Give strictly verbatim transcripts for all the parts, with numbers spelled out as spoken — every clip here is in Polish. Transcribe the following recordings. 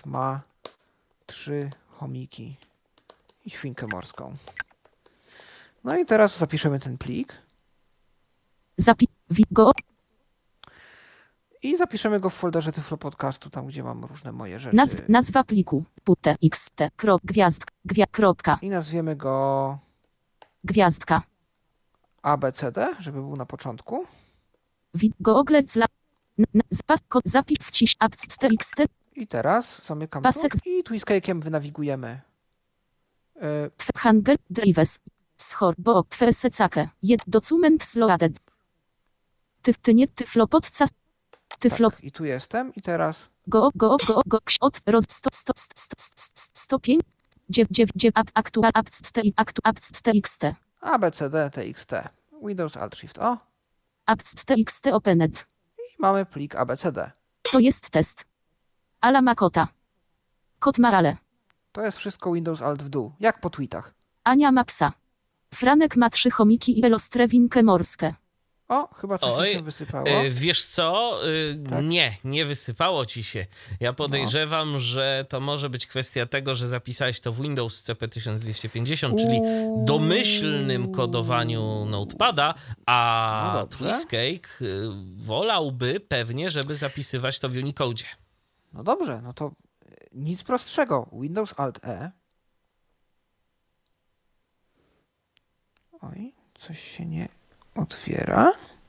piesek ma trzy chomiki i świnkę morską. No i teraz zapiszemy ten plik. Zapi... Go. I zapiszemy go w folderze Tyflo Podcastu, tam gdzie mam różne moje rzeczy. Nazw, nazwa pliku. txt. Gwiazdk. Gwia, kropka. I nazwiemy go Gwiazdka. A B C D, żeby był na początku. Google dla zapisz wciś apst txt. I teraz zamykam Pasek. to i Twiskake'iem wynawigujemy. Yy, Handel drives. Schor bo twesecake. Jed document sloaded. Ty ty nie tyflo podca. Tyflo. tak, i tu jestem i teraz Go go go go od roz sto sto sto stopień. dziew dziew dziew aktual apst t aktu apst txt. A B C D T X T. Windows Alt Shift O. Apst txt opened. I mamy plik A B C D. To jest test. Ala ma kota. Kot ma ale. To jest wszystko Windows Alt w dół, jak po tweetach. Ania ma psa. Franek ma trzy chomiki i elostrewinkę morskę. O, chyba coś mi Oj, się wysypało. y, wiesz co? Y, Tak? Nie, nie wysypało ci się. Ja podejrzewam, no. że to może być kwestia tego, że zapisałeś to w Windows C P tysiąc dwieście pięćdziesiąt, czyli domyślnym kodowaniu Notepada, a No dobrze. Twiskake y, wolałby pewnie, żeby zapisywać to w Unicode. No dobrze, no to nic prostszego. Windows Alt E. Oj, coś się nie otwiera.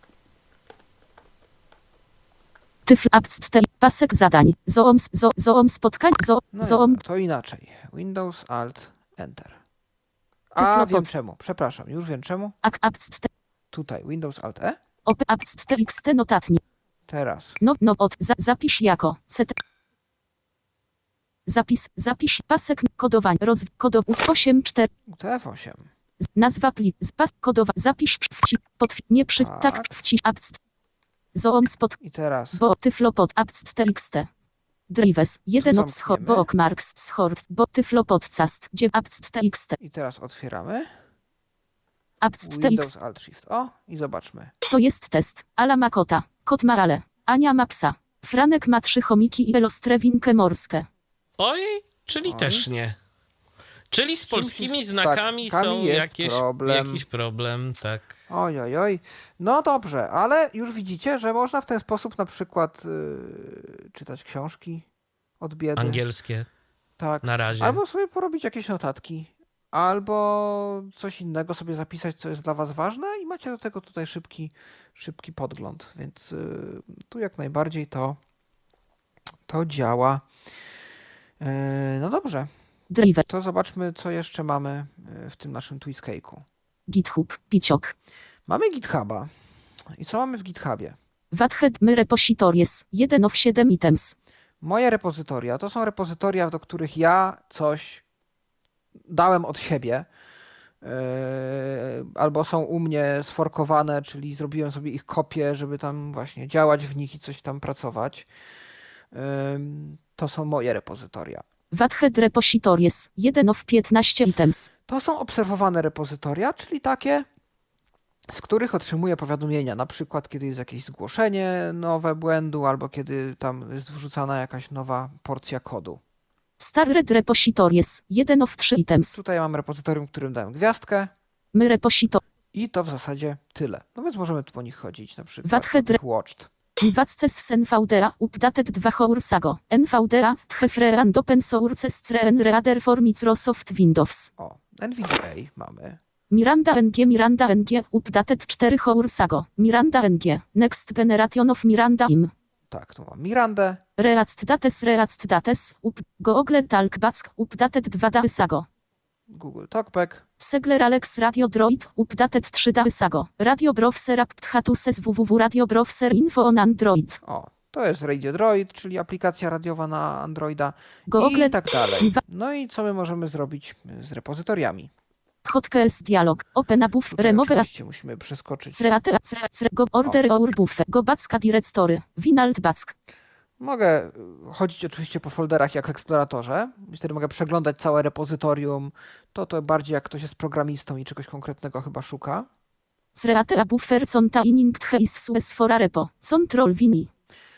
Tyfl apst t pasek zadań. Zoom zo, zoom spotkań. Zo, No zoom. dobra, to inaczej. Windows Alt Enter. Tyflo A, wiem pod- czemu. Przepraszam, już wiem czemu. Ak apst t. Tutaj Windows Alt E. Op apst txt notatnik. Teraz No, no, od, za, zapisz jako, ct. Zapis, zapisz, pasek, kodowań, roz, kodow, osiem cztery, U T F osiem. z- nazwa plik, z pas, kodowa, zapisz, wci, pod, nie przy, Tak. tak, wci, apst. Zoom spot, I teraz bo, tyflo pod, apst txt. Drives, jeden od schod, zamkniemy. bookmarks, schord, bo, tyflo podcast, dziew, apst txt, i teraz otwieramy apst txt. Windows Alt Shift O i zobaczmy. To jest test. Ala ma kota, kot ma ale, Ania ma psa. Franek ma trzy chomiki i elostrewinkę morskę. Oj, czyli Oj. też nie. Czyli z Czymś polskimi jest- znakami tak, są jest jakieś, problem. jakiś problem, tak. Oj, oj, oj. No dobrze, ale już widzicie, że można w ten sposób na przykład yy, czytać książki od biedy. Angielskie Tak. na razie. Albo sobie porobić jakieś notatki, albo coś innego sobie zapisać, co jest dla was ważne i macie do tego tutaj szybki, szybki podgląd, więc yy, tu jak najbardziej to, to działa. Yy, no dobrze, Driver, to zobaczmy, co jeszcze mamy yy, w tym naszym Twiskake'u. GitHub, piciok. Mamy GitHuba. I co mamy w GitHubie? Wathead my repositories, jeden of siedem items. Moje repozytoria to są repozytoria, do których ja coś dałem od siebie, yy, albo są u mnie sforkowane, czyli zrobiłem sobie ich kopię, żeby tam właśnie działać w nich i coś tam pracować. Yy, to są moje repozytoria. Wathead repositories, jeden of piętnaście items. To są obserwowane repozytoria, czyli takie, z których otrzymuję powiadomienia, na przykład kiedy jest jakieś zgłoszenie nowe błędu, albo kiedy tam jest wrzucana jakaś nowa porcja kodu. Starred repositories, jeden of trzy items. Tutaj mam repozytorium, którym dałem gwiazdkę My reposito. i to w zasadzie tyle. No więc możemy tu po nich chodzić, na przykład Wathead po tych watched. Wacces z N V D A, updated dwa hoursago. N V D A, tchefre and open source screen reader for Microsoft Windows. O, N V D A mamy. Miranda N G, Miranda N G, updated cztery hoursago. Miranda N G, next generation of Miranda im. Tak, tu mam Mirandę. React dates, React dates, up, Google Talkback, updated dwa dałysago. Google Talkback. Segler Alex Radio Droid, updated trzy dałysago. Radio Browser Aptchatuses www Radio Browser Info on Android. O, to jest Radio Droid, czyli aplikacja radiowa na Androida Google i tak dalej. No i co my możemy zrobić z repozytoriami? Hotkeys dialog, open a buff, Tutaj remove a oczywiście musimy przeskoczyć. Create, cre, cre, go order our buff, go backa directory, winalt back. Mogę chodzić oczywiście po folderach jak w Exploratorze. Wtedy mogę przeglądać całe repozytorium. To to bardziej jak ktoś jest programistą i czegoś konkretnego chyba szuka. Create a buffer containing trees sues for a repo, control wini.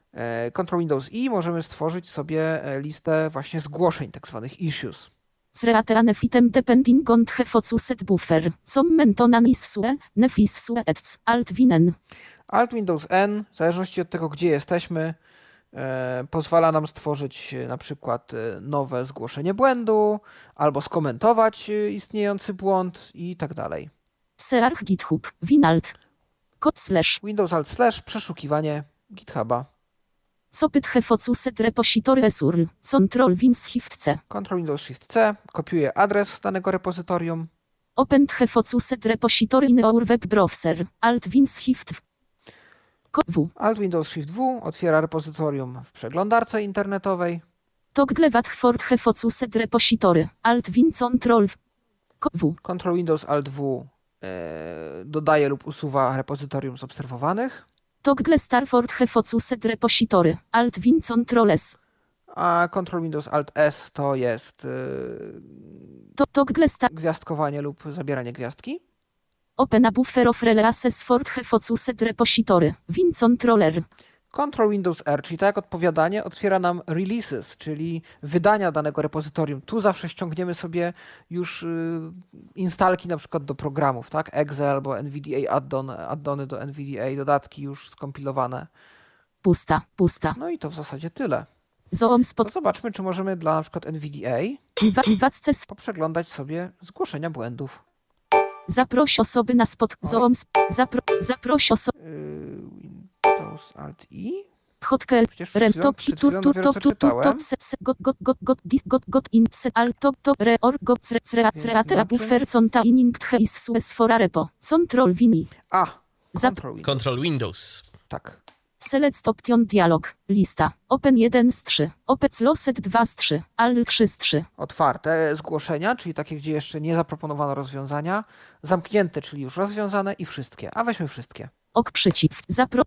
Ctrl Windows I możemy stworzyć sobie listę właśnie zgłoszeń, tak zwanych issues. Create nefitem depending on the focused buffer. Com mentonan issue, nef issue ets, alt winen. Alt Windows N, w zależności od tego, gdzie jesteśmy, e, pozwala nam stworzyć e, na przykład e, nowe zgłoszenie błędu, albo skomentować e, istniejący błąd i tak dalej. Search GitHub, winalt. Kod slash. Windows Alt slash, przeszukiwanie GitHuba. Co pyt he focused repository esurl. Control Win Shift C. Ctrl Windows Shift C, kopiuję adres danego repozytorium. Open the focused repository in our web browser. Alt Win Shift W. Ko- W. Alt Windows Shift W otwiera repozytorium w przeglądarce internetowej. Toggle wat for the focused repository. Alt Win Control W. Ko- W. Ctrl Windows Alt W e, dodaje lub usuwa repozytorium z obserwowanych. Toggle star for the focused repository. Alt Win Control S. A Ctrl Windows Alt S to jest e, To toggle star. gwiazdkowanie lub zabieranie gwiazdki. Open a buffer of releases for the focused repository. Win Controller. Ctrl Windows R, czyli tak jak odpowiadanie, otwiera nam releases, czyli wydania danego repozytorium. Tu zawsze ściągniemy sobie już y, instalki na przykład do programów, tak? Exe albo N V D A addon, addony do N V D A, dodatki już skompilowane. Pusta, pusta. No i to w zasadzie tyle. Zoom To spot. zobaczmy, czy możemy dla na przykład N V D A Inwacce. poprzeglądać sobie zgłoszenia błędów. Zaproś osoby na spot. Oj. Zoom. Zapro, zaproś osoby. Yy, Windows Alt I. Hotkel. Przecież przed Rem chwilą- top przed tu chwilą tu dopiero to co tu tu to czytałem. se se got got got got dis got got in se al top to re or got cre cre create a znaczy- buffer containing the issues for a repo. Control Wini. A, Zap- Ctrl Windows. Control Windows. Tak. Select option dialog. Lista. Open jeden z trzy. Opec loset dwa z trzy. Al trzy z trzy. Otwarte zgłoszenia, czyli takie, gdzie jeszcze nie zaproponowano rozwiązania. Zamknięte, czyli już rozwiązane i wszystkie. A weźmy wszystkie. Ok przycisk. Zapro.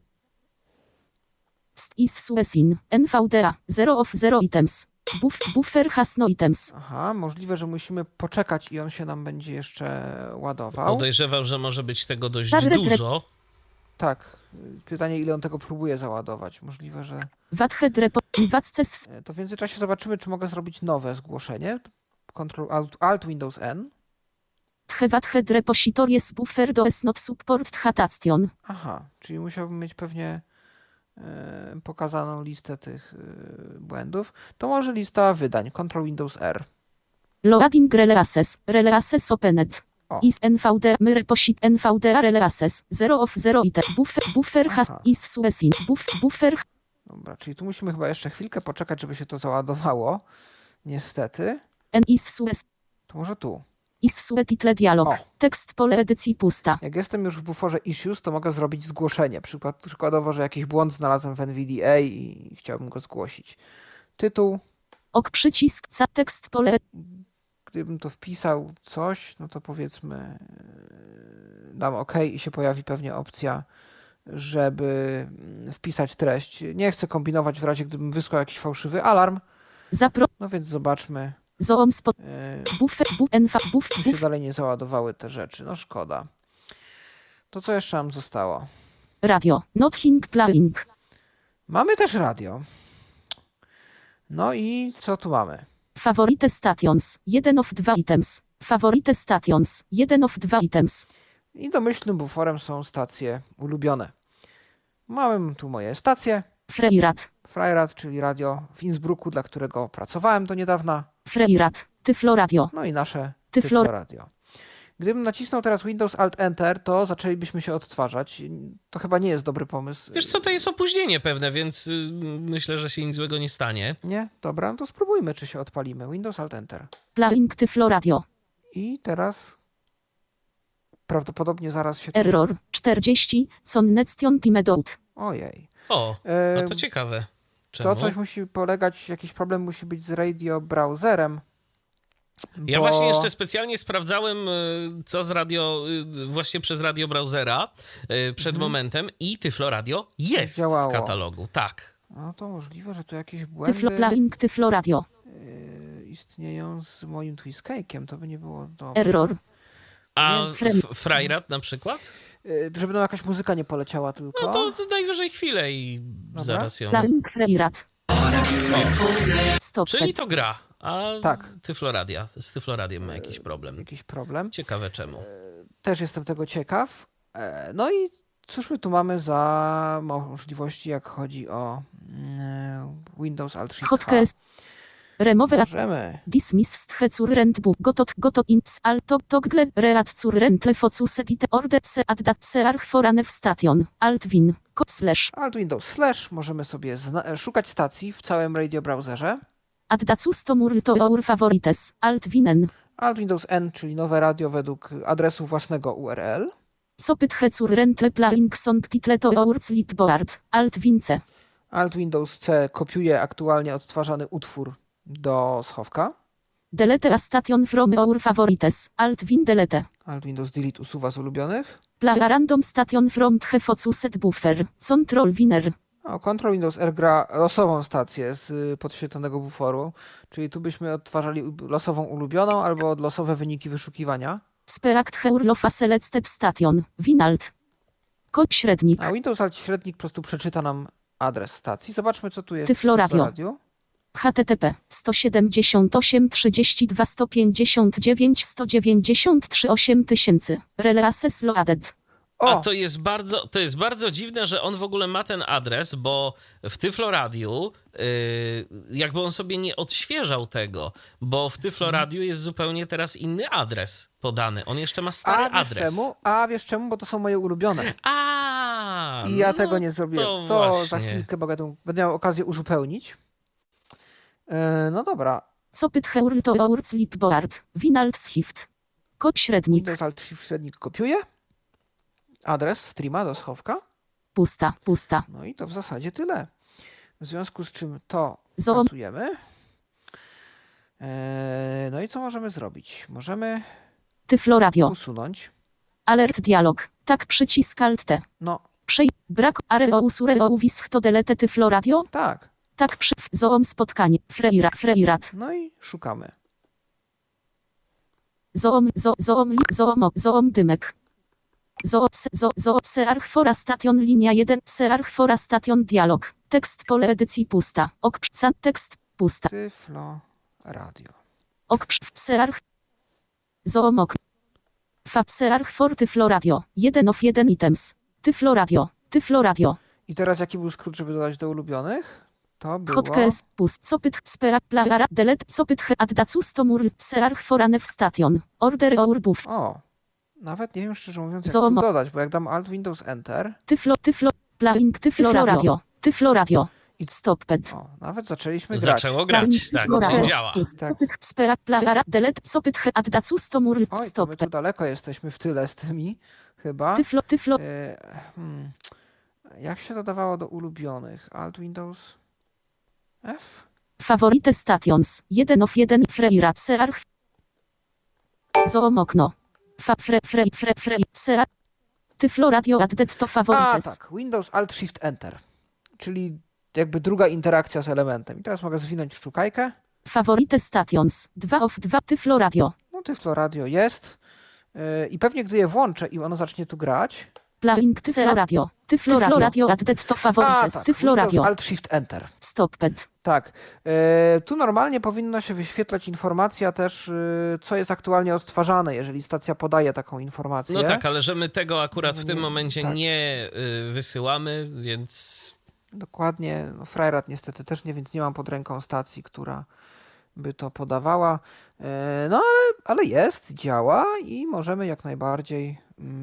St is suesin. N V D A. zero of zero items. Buff, buffer has no items. Aha, możliwe, że musimy poczekać i on się nam będzie jeszcze ładował. Podejrzewam, że może być tego dość Tarret- dużo. Tak. Pytanie, ile on tego próbuje załadować. Możliwe, że... Wathead repo. Inwacce s. E, To w międzyczasie zobaczymy, czy mogę zrobić nowe zgłoszenie. Ctrl Alt, Alt Windows N. Tche wathead repositories buffer do es not support hatation. Aha, czyli musiałbym mieć pewnie e, pokazaną listę tych e, błędów. To może lista wydań. Ctrl Windows R. Loading releases. Releases opened. O. Is N V D. My reposit N V D A releases. zero of zero item. Buffer, buffer has. Aha. Is suesin. Buff, buffer. Dobra, czyli tu musimy chyba jeszcze chwilkę poczekać, żeby się to załadowało. Niestety. N is sues. To może tu. Is sue title dialog. O. Tekst pole edycji pusta. Jak jestem już w buforze issues, to mogę zrobić zgłoszenie. Przykład, przykładowo, że jakiś błąd znalazłem w N V D A i chciałbym go zgłosić. Tytuł. Ok przycisk. Ca tekst pole. Gdybym to wpisał coś, no to powiedzmy yy, dam OK i się pojawi pewnie opcja, żeby mm, wpisać treść. Nie chcę kombinować w razie, gdybym wysłał jakiś fałszywy alarm. Zapro. No więc zobaczmy, Zoom spot. yy, Buffer. Buff. N V. Buff. czy się Buff. dalej nie załadowały te rzeczy. No szkoda. To co jeszcze nam zostało? Radio. Nothing playing. Mamy też radio. No i co tu mamy? Favorite stations. jeden of dwa items. Favorite stations. jeden of dwa items. I domyślnym buforem są stacje ulubione. Mamy tu moje stacje. Freirad. Freirad, czyli radio w Innsbrucku, dla którego pracowałem do niedawna. Freirad. Tyflo radio. No i nasze Tyflo- Tyflo Radio. Gdybym nacisnął teraz Windows Alt Enter, to zaczęlibyśmy się odtwarzać. To chyba nie jest dobry pomysł. Wiesz co, to jest opóźnienie pewne, więc y, myślę, że się nic złego nie stanie. Nie? Dobra, no to spróbujmy, czy się odpalimy. Windows Alt Enter. Playing Tyflo radio. I teraz prawdopodobnie zaraz się... tu- Error. czterdzieści. Connection timeout. Ojej. O, E, a to ciekawe. To Czemu? coś musi polegać, jakiś problem musi być z radio browserem. Ja bo- właśnie jeszcze specjalnie sprawdzałem, y, co z radio, y, właśnie przez radio browsera y, przed momentem i Tyflo Radio jest Działało. w katalogu, tak. No to możliwe, że tu jakieś błędy Tyflo playing Tyflo radio. yy, istnieją z moim Twiscake'iem. To by nie było dobre. Error. A Nie, Fre- f- Frajrat na przykład? Y, Żeby nam jakaś muzyka nie poleciała tylko. No to, to najwyżej chwilę i Dobra. zaraz ją... Planning Freirat. Stop. Czyli to gra, a Tak. Tyfloradia, z Tyfloradiem ma jakiś problem. Jakiś problem. Ciekawe czemu. Też jestem tego ciekaw. E, No i cóż my tu mamy za możliwości, jak chodzi o mm, Windows Alt Shift H? Hotkeys. Remove a Możemy. dismiss he zur rentbu gotot gotot ins alto togle reat zur rentle focus edite orde se addat se arch foranev station alt win co slash Alt Windows slash możemy sobie zna- szukać stacji w całym radio browserze. addatus tomur to our favorites alt winen Alt Windows N, czyli nowe radio według adresu własnego U R L. copyt he zur rentle playing song title to our sleepboard alt wince Alt Windows C kopiuje aktualnie odtwarzany utwór do schowka. delete a station from our favorites alt win delete Alt Windows Delete usuwa z ulubionych. play a random station from the focused buffer control winner O, Control Windows R gra losową stację z y, podświetlonego buforu, czyli tu byśmy odtwarzali u- losową ulubioną albo losowe wyniki wyszukiwania. speact heur lofa selected station winalt kod średnik A Windows Alt średnik po prostu przeczyta nam adres stacji. Zobaczmy, co tu jest Tyfloradio. w Tyfloradiu. http sto siedemdziesiąt osiem trzydzieści dwa sto pięćdziesiąt dziewięć sto dziewięćdziesiąt trzy osiem tysięcy relay access loaded A O, to jest bardzo, to jest bardzo dziwne, że on w ogóle ma ten adres, bo w Tyfloradiu yy, jakby on sobie nie odświeżał tego, bo w Tyfloradiu jest zupełnie teraz inny adres podany. On jeszcze ma stary a wiesz adres. czemu? A wiesz czemu? Bo to są moje ulubione. A, I ja no tego nie zrobiłem. To, To, za właśnie. chwilkę będę, będę miał okazję uzupełnić. E, no dobra. copyt heur to our sleepboard winalt shift kod średnik Windows Alt Shift średnik kopiuje adres streama do schowka. pusta pusta No i to w zasadzie tyle. W związku z czym to Zo- kasujemy. E, no i co możemy zrobić? Możemy Tyfloradio usunąć. alert dialog tak przycisk alt t No przej brak areo usureo wisch to delete Tyfloradio tak. tak przy zoom spotkanie freira freirat No i szukamy. zoom zo, zoom li, zoom zoom dymek zo, se, zo, zo, search fora station linia jeden search fora station dialog tekst pole edycji pusta ok psa tekst pusta Tyflo Radio. ok psz, search zoom ok fa search for Tyfloradio jeden of jeden items Tyfloradio Tyfloradio I teraz jaki był skrót, żeby dodać do ulubionych? To było... Hotkeys, pust, copyt, speak, plara, delete, copyt, he, addacus, tomur, search, foranev, station, order, our buff, O, nawet nie wiem szczerze mówiąc, jak Zoom- to dodać, bo jak dam Alt Windows Enter, tyflo, tyflo, playing, Tyfloradio, Tyfloradio, I- stopped, o, nawet zaczęliśmy grać. Zaczęło grać, tak, Tyfloradio, to działa. pust, Tak. copyt, speak, plara, delete, copyt, he, addacus, tomur, Oj, to my tu stopped, daleko jesteśmy w tyle z tymi, chyba. tyflo, tyflo, E, hmm. Jak się dodawało do ulubionych? Alt Windows F? favorite stations, jeden of jeden, freira, search, zoom okno, fa, fre, fre, fre, fre, search, Tyfloradio, added to A, favorites. tak. Windows Alt Shift Enter. Czyli jakby druga interakcja z elementem. I teraz mogę zwinąć szczukajkę. Favorite stations. dwa of dwa Tyfloradio. No, Tyflo Radio jest. Yy, I pewnie gdy je włączę i ono zacznie tu grać. Playing Tyfloradio. Tyfloradio added to A, favorites. tak. Tyfloradio. Windows Alt Shift Enter. Stopped. Tak. Yy, tu normalnie powinna się wyświetlać informacja też, yy, co jest aktualnie odtwarzane, jeżeli stacja podaje taką informację. No tak, ale że my tego akurat w tym momencie Tak. nie y, wysyłamy, więc Dokładnie. No, Frajrat niestety też nie, więc nie mam pod ręką stacji, która by to podawała. E, No ale, ale jest, działa i możemy jak najbardziej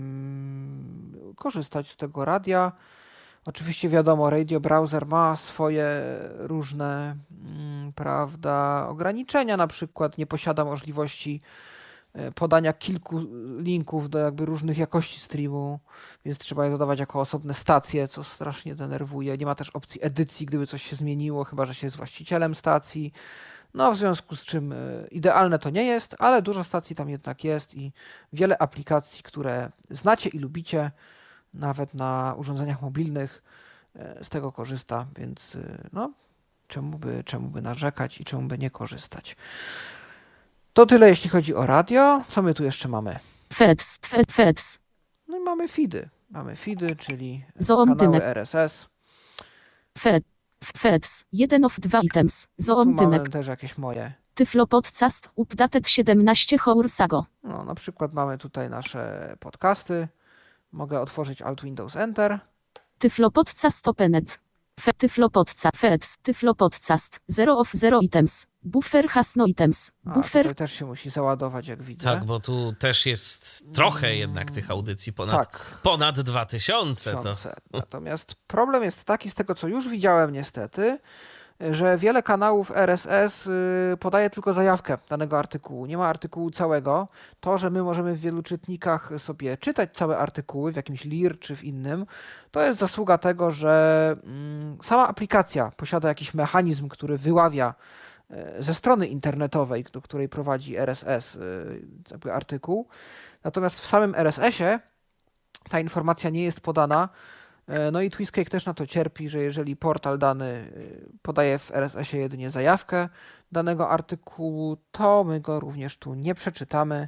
mm, korzystać z tego radia. Oczywiście wiadomo, Radio Browser ma swoje różne mm, prawda, ograniczenia, na przykład nie posiada możliwości e, podania kilku linków do jakby różnych jakości streamu, więc trzeba je dodawać jako osobne stacje, co strasznie denerwuje. Nie ma też opcji edycji, gdyby coś się zmieniło, chyba że się jest właścicielem stacji. No w związku z czym e, idealne to nie jest, ale dużo stacji tam jednak jest i wiele aplikacji, które znacie i lubicie, nawet na urządzeniach mobilnych e, z tego korzysta, więc e, no czemu by, czemu by narzekać i czemu by nie korzystać. To tyle jeśli chodzi o radio. Co my tu jeszcze mamy? Feeds, fe- feeds. No i mamy feedy. Mamy feedy, czyli Zoom kanały Dymek. R S S. Fed, feeds, jeden of dwa items. Tu Zoom mamy Dymek. też jakieś moje. Tyflo podcast, updated siedemnaście Hoursago. No, na przykład mamy tutaj nasze podcasty. Mogę otworzyć Alt Windows Enter. Tyflo podcast openet. Fe, tyflo podcast, feeds, tyflo podcast, zero of zero items. Buffer has no items. A, Buffer, tutaj też się musi załadować, jak widzę. Tak, bo tu też jest trochę jednak tych audycji, ponad, Tak. ponad dwa tysiące. To. Tysiące. Natomiast problem jest taki, z tego co już widziałem niestety, że wiele kanałów R S S y, podaje tylko zajawkę danego artykułu. Nie ma artykułu całego. To, że my możemy w wielu czytnikach sobie czytać całe artykuły w jakimś L I R czy w innym, to jest zasługa tego, że mm, sama aplikacja posiada jakiś mechanizm, który wyławia y, ze strony internetowej, do której prowadzi R S S y, jakby artykuł. Natomiast w samym R S S-ie ta informacja nie jest podana. No i Twistcake też na to cierpi, że jeżeli portal dany podaje w R S S-ie jedynie zajawkę danego artykułu, to my go również tu nie przeczytamy.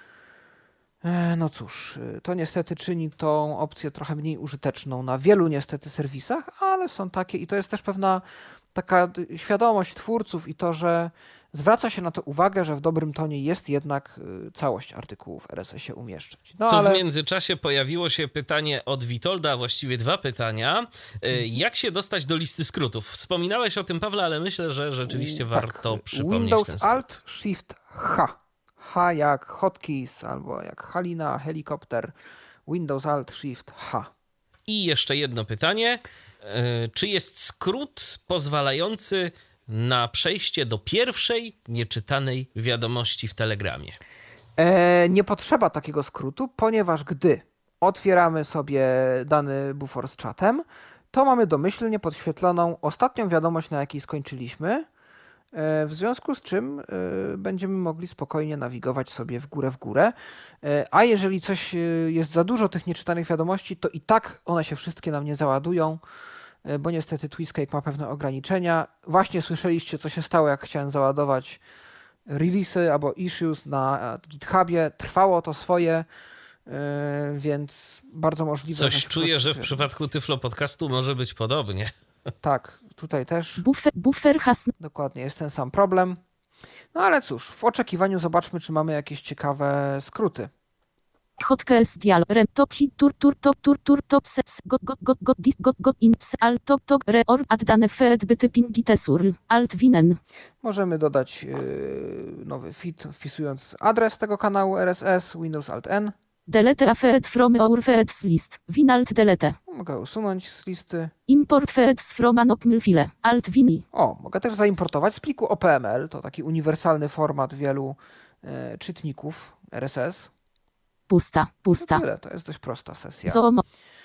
No cóż, to niestety czyni tą opcję trochę mniej użyteczną na wielu niestety serwisach, ale są takie i to jest też pewna taka świadomość twórców i to, że zwraca się na to uwagę, że w dobrym tonie jest jednak całość artykułów w R S S-ie umieszczać. No, to ale... w międzyczasie pojawiło się pytanie od Witolda, a właściwie dwa pytania. Jak się dostać do listy skrótów? Wspominałeś o tym, Pawle, ale myślę, że rzeczywiście tak. warto przypomnieć Windows ten skrót. Alt Shift H. H jak hotkeys albo jak Halina, helikopter. Windows Alt Shift H. I jeszcze jedno pytanie. Czy jest skrót pozwalający na przejście do pierwszej nieczytanej wiadomości w Telegramie? E, nie potrzeba takiego skrótu, ponieważ gdy otwieramy sobie dany bufor z czatem, to mamy domyślnie podświetloną ostatnią wiadomość, na jakiej skończyliśmy, e, w związku z czym e, będziemy mogli spokojnie nawigować sobie w górę w górę. E, a jeżeli coś e, jest za dużo tych nieczytanych wiadomości, to i tak one się wszystkie nam nie załadują, bo niestety Twistcake ma pewne ograniczenia. Właśnie słyszeliście, co się stało, jak chciałem załadować release'y albo issues na GitHubie. Trwało to swoje, więc bardzo możliwe... Coś że czuję, że w prostu... przypadku Tyflo Podcastu może być podobnie. Tak, tutaj też. Buffer, buffer has... Dokładnie, jest ten sam problem. No ale cóż, w oczekiwaniu zobaczmy, czy mamy jakieś ciekawe skróty. Hotkeys dial rem top hit tur tur top tur tur top ses got got got got dis got got in al top top re or addane feed byty pingitesurl alt winen. Możemy dodać yy, nowy feed, wpisując adres tego kanału R S S, Windows Alt N. Delete a feed from our feeds list. Win alt delete. Mogę usunąć z listy. Import feeds from an opml file. Alt wini. O, mogę też zaimportować z pliku O P M L. To taki uniwersalny format wielu e, czytników R S S. Pusta, pusta. To tyle, to jest dość prosta sesja. Zoom.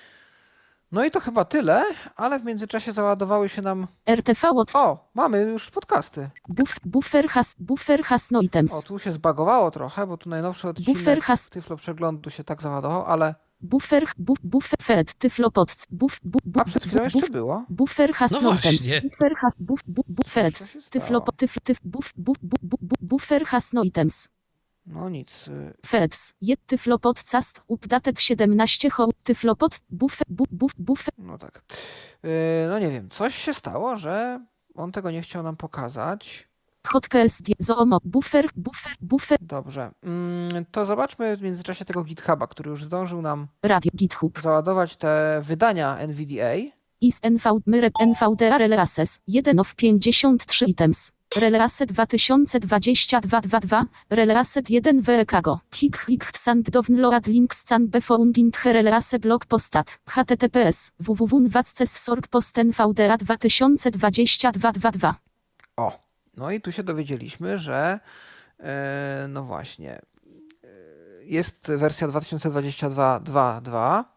No i to chyba tyle, ale w międzyczasie załadowały się nam... R T V od... O, mamy już podcasty. Buff, buffer has, buffer has no items. O, tu się zbagowało trochę, bo tu najnowszy odcinek Buffer has... Tyflo Przeglądu się tak załadował, ale... Buffer, buff, buffer, fed, tyflo podc, buff, buff, A przed chwilą jeszcze było. Buffer has No no items. właśnie. Buffer has, buff, buff, buff, Co feds, się tyflo, stało? po- tyf, tyf, buff, buff, buff, buff, buffer has no items. No nic. y, Feds, jed tyflo podcast, updated siedemnaście ho, tyflo pod, buffer, buff, buff, buffer. No tak. Y, No nie wiem, coś się stało, że on tego nie chciał nam pokazać. Hotkeys, zoomo, buffer, buffer, buffer, Dobrze. Mm, To zobaczmy w międzyczasie tego GitHuba, który już zdążył nam radio, github. załadować te wydania N V D A. Is N V, myrep N V D A releases, jeden of pięćdziesiąt trzy items. Release dwa tysiące dwadzieścia dwa dwa dwa, Release jeden w Ekago. Hik hik sand download links can be found in the Release blog postat. H T T P S www wacces sorg post N V D A dwa tysiące dwadzieścia dwa dwa dwa. O, no i tu się dowiedzieliśmy, że e, no właśnie e, jest wersja dwa tysiące dwadzieścia dwa dwa dwa,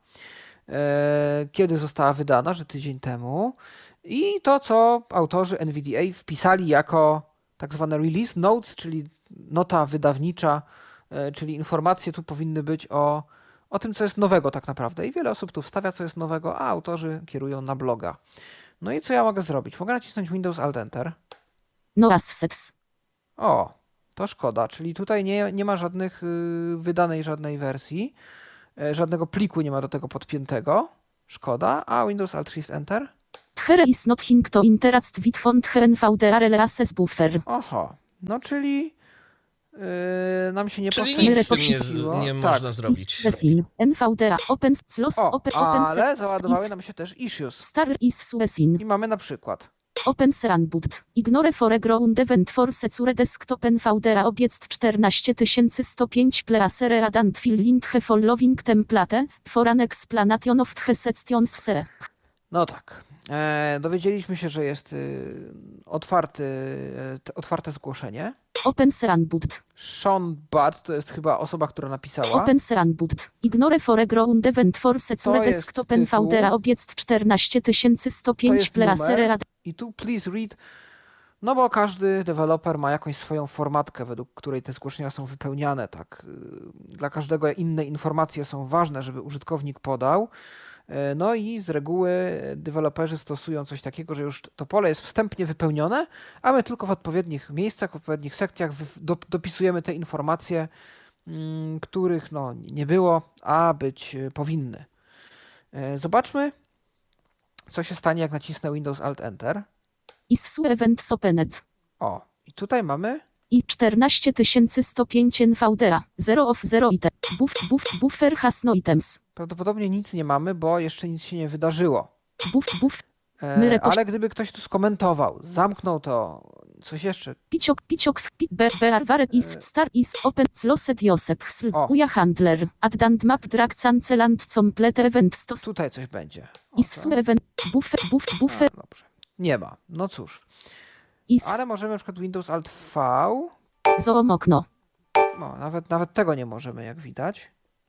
e, kiedy została wydana, że tydzień temu. I to, co autorzy N V D A wpisali jako tak zwane release notes, czyli nota wydawnicza, e, czyli informacje tu powinny być o, o tym, co jest nowego tak naprawdę. I wiele osób tu wstawia, co jest nowego, a autorzy kierują na bloga. No i co ja mogę zrobić? Mogę nacisnąć Windows Alt Enter. No assets. O, To szkoda, czyli tutaj nie, nie ma żadnych y, wydanej żadnej wersji, y, żadnego pliku nie ma do tego podpiętego. Szkoda. A Windows Alt Shift Enter? Here is nothing to interact with font N V D R L access buffer. Oho, no czyli yy, nam się nie Czyli poszczęściło. nic z tym nie, z- nie Tak. można zrobić. Suesin. N V D A. Open slots. O, Open open ale se- załadowały is- nam się też issues. Star is Suesin. I mamy na przykład Open Seanbud. Ignore foreground event for secure desktop N V D A obiect czternaście tysięcy sto pięć pleasere adant fill lint he following template for an explanation of the sections se. No tak. E, dowiedzieliśmy się, że jest y, otwarty, e, t- otwarte zgłoszenie. Open Seanbud. Sean Budd to jest chyba osoba, która napisała. Open Seanbud. Ignore foreground event for secure To jest desktop N V D A tytuł. obiect czternaście tysięcy sto To pięć jest pleasere numer. adant. I tu please read. No bo każdy deweloper ma jakąś swoją formatkę, według której te zgłoszenia są wypełniane. Tak. Y, Dla każdego inne informacje są ważne, żeby użytkownik podał. Y, No i z reguły deweloperzy stosują coś takiego, że już to pole jest wstępnie wypełnione, a my tylko w odpowiednich miejscach, w odpowiednich sekcjach wy- do- dopisujemy te informacje, mm, których no, nie było, a być y, powinny. Y, Zobaczmy, co się stanie, jak nacisnę Windows Alt Enter. Is su events opened. O, i tutaj mamy. I czternaście tysięcy sto pięć N V D A. zero of zero item. Buff, buff, buffer has no items. Prawdopodobnie nic nie mamy, bo jeszcze nic się nie wydarzyło. Buff, buff. E, My repoś- ale gdyby ktoś tu skomentował, zamknął to, coś jeszcze. Piciok, piciok, w pi, be, bearware is, star is, open, closet Josep, xl, O. uja handler, addant map drag cancelant complete event stos, Tutaj coś będzie. O, is to- su event, buffer, buff, A, buffer, dobrze. Nie ma. No cóż. is, Ale możemy na przykład Windows Alt V. zoom okno. No, nawet, nawet tego nie możemy, jak widać.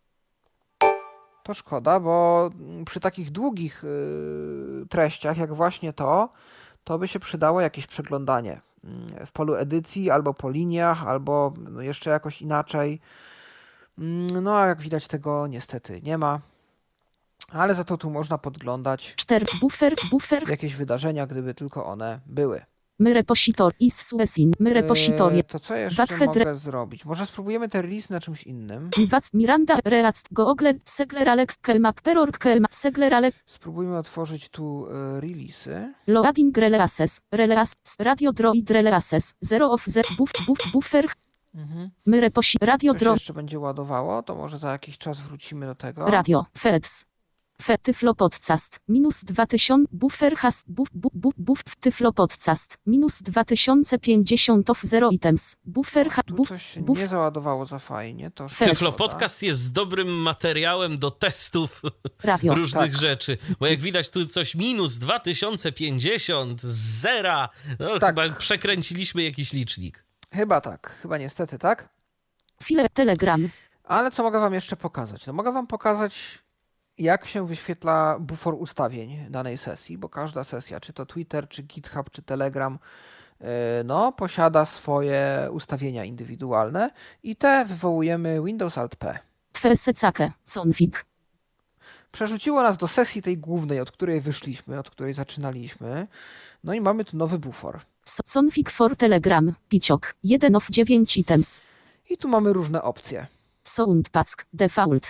To szkoda, bo mm, przy takich długich y, treściach, jak właśnie to, to by się przydało jakieś przeglądanie mm, w polu edycji, albo po liniach, albo no, jeszcze jakoś inaczej. Mm, No a jak widać, tego niestety nie ma. Ale za to tu można podglądać cztery, buffer, buffer, jakieś wydarzenia, gdyby tylko one były. my repositor, is suesin, my repositorie. Eee, to co jeszcze Wadhe dre- mogę zrobić? Może spróbujemy te release na czymś innym. Miwac, Miranda, React, Google, Segler Alex, Kemap, Perorg, Kemap, Segler Alex, Spróbujmy otworzyć tu e, release'y. Loading Releases, Releas, Radio Droid Releases, zero of zero, buff, buff, buffer, Mhm. my reposi, Radio To się Droid, jeszcze będzie ładowało, to może za jakiś czas wrócimy do tego. Radio, Feds. Fe, Tyflo Podcast, minus dwa tysiące, buffer has, buff, buff, buff, buff, Tyflo Podcast, minus dwa tysiące pięćdziesiąt of zero items, buffer ha, Tu buff, coś się buff, nie załadowało za fajnie. To Fest. Tyflo szkoda. Podcast jest dobrym materiałem do testów radio, różnych tak. rzeczy. Bo jak widać tu coś minus dwa tysiące pięćdziesiąt, z zera. No Tak. chyba przekręciliśmy jakiś licznik. Chyba tak, chyba niestety tak. File, Telegram, Ale co mogę wam jeszcze pokazać? No mogę wam pokazać, jak się wyświetla bufor ustawień danej sesji, bo każda sesja, czy to Twitter, czy GitHub, czy Telegram, yy, no, posiada swoje ustawienia indywidualne i te wywołujemy Windows Alt P. Twe secake, config, Przerzuciło nas do sesji tej głównej, od której wyszliśmy, od której zaczynaliśmy. No i mamy tu nowy bufor. so, config for Telegram, piciok, jeden of dziewięć items, I tu mamy różne opcje. soundpack, default,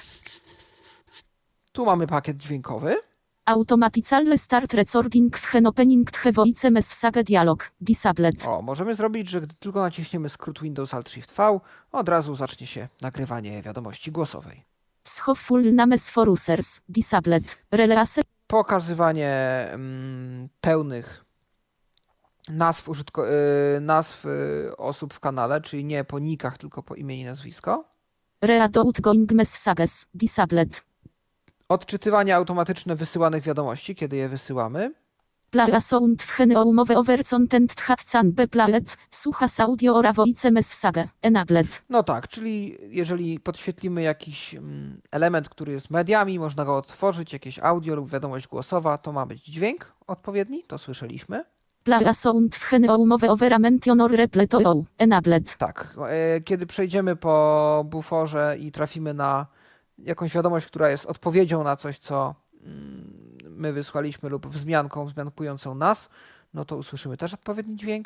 Tu mamy pakiet dźwiękowy. automaticalny start recording w hen opening the voice message dialog, disabled, O, możemy zrobić, że gdy tylko naciśniemy skrót Windows Alt Shift V, od razu zacznie się nagrywanie wiadomości głosowej. schow full names for users, disabled, release, Pokazywanie mm, pełnych nazw, użytko- y, nazw y, osób w kanale, czyli nie po nikach, tylko po imieniu i nazwisko. read outgoing messages, disabled, Odczytywanie automatyczne wysyłanych wiadomości, kiedy je wysyłamy. playa sound w hen o umowę over content hat can be played, słuchas audio ora voice message, enabled, No tak, czyli jeżeli podświetlimy jakiś mm, element, który jest mediami, można go otworzyć, jakieś audio lub wiadomość głosowa, to ma być dźwięk odpowiedni, to słyszeliśmy. playa sound w hen o umowę over mention or reply to all, enabled, Tak, e, kiedy przejdziemy po buforze i trafimy na jakąś wiadomość, która jest odpowiedzią na coś, co mm, my wysłaliśmy lub wzmianką wzmiankującą nas, no to usłyszymy też odpowiedni dźwięk.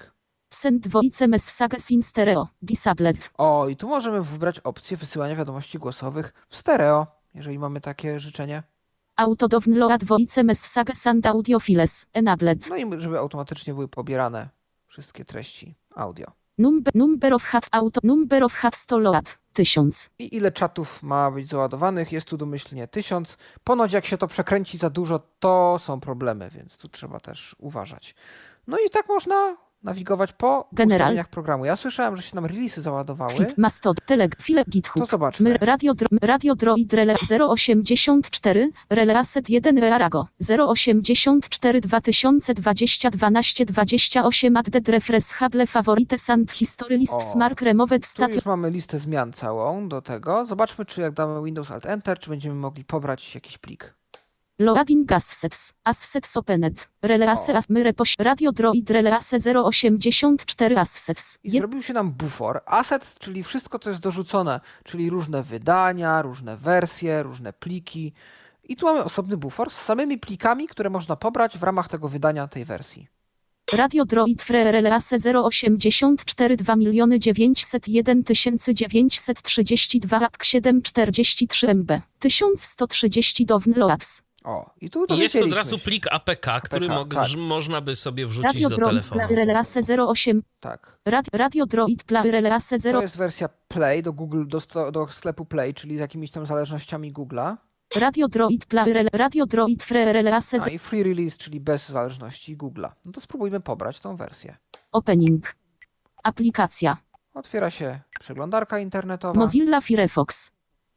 Send voice messages in stereo. Disabled. O, i tu możemy wybrać opcję wysyłania wiadomości głosowych w stereo, jeżeli mamy takie życzenie. Auto download voice messages and audio files. Enabled. No i żeby automatycznie były pobierane wszystkie treści audio. Number, number of hubs auto. Number of hubs to load. Tysiąc. I ile czatów ma być załadowanych? Jest tu domyślnie tysiąc. Ponoć jak się to przekręci za dużo, to są problemy, więc tu trzeba też uważać. No i tak można nawigować po General. ustawieniach programu. Ja słyszałem, że się nam releasy załadowały. Fit, Mastod, Teleg, File, GitHub. To zobaczmy. My, radio, dro, radio Droid Rele zero osiemdziesiąt cztery, Rele Asset jeden Rearago zero osiemdziesiąt cztery dwa tysiące dwadzieścia dwanaście dwadzieścia osiem Added Refresh Hable Favorites and History List O, Smart Removed Tu Stat. już mamy listę zmian całą do tego. Zobaczmy, czy jak damy Windows Alt Enter, czy będziemy mogli pobrać jakiś plik. Loading Assets. Assets Opened. Rele Asse as My Repoś. Radio Droid Rele Asse zero osiemdziesiąt cztery Assets. I zrobił się nam bufor. Asset, czyli wszystko, co jest dorzucone, czyli różne wydania, różne wersje, różne pliki. I tu mamy osobny bufor z samymi plikami, które można pobrać w ramach tego wydania tej wersji. Radio Droid Free Rele Asse zero osiemdziesiąt cztery dwa miliony dziewięćset jeden tysięcy dziewięćset trzydzieści dwa A P K siedem czterdzieści trzy M B. tysiąc sto trzydzieści downloads. O, i tu I jest od dowiedzieliśmy razu się. plik A P K, który A P K, mog- tak. można by sobie wrzucić Radio do Droid telefonu. Play Rele Asse zero osiem. Tak. Rad, Radio Droid Play Rele Asse To zero. jest wersja Play do Google, do, sto- do sklepu Play, czyli z jakimiś tam zależnościami Google'a. Radio Droid Play Rele. Radio Droid Free Rele Asse A zero. i Free Release, czyli bez zależności Google'a. No to spróbujmy pobrać tą wersję. Opening. Aplikacja. Otwiera się przeglądarka internetowa Mozilla Firefox.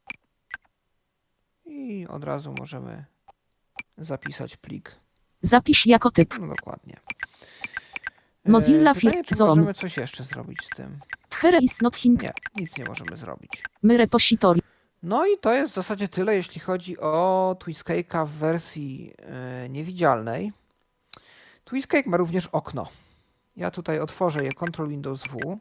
i od razu możemy zapisać plik. Zapisz jako typ. No dokładnie. Mozilla E, pytanie, Fir- czy Zoom. możemy coś jeszcze zrobić z tym? Here is not hint. Nie, nic nie możemy zrobić. My repository. No i to jest w zasadzie tyle, jeśli chodzi o Twiscake'a w wersji e, niewidzialnej. Twiscake ma również okno. Ja tutaj otworzę je Ctrl Windows W.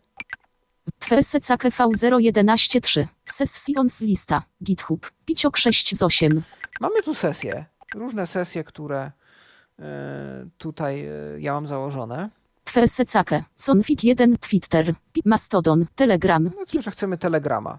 Twscak V zero jedenaście trzy. Sessions lista. GitHub. Piciok sześć z osiem. Mamy tu sesje, różne sesje, które e, tutaj e, ja mam założone. Twscak. Config jeden Twitter. Pi- Mastodon. Telegram. Powiedzmy, że chcemy Telegrama.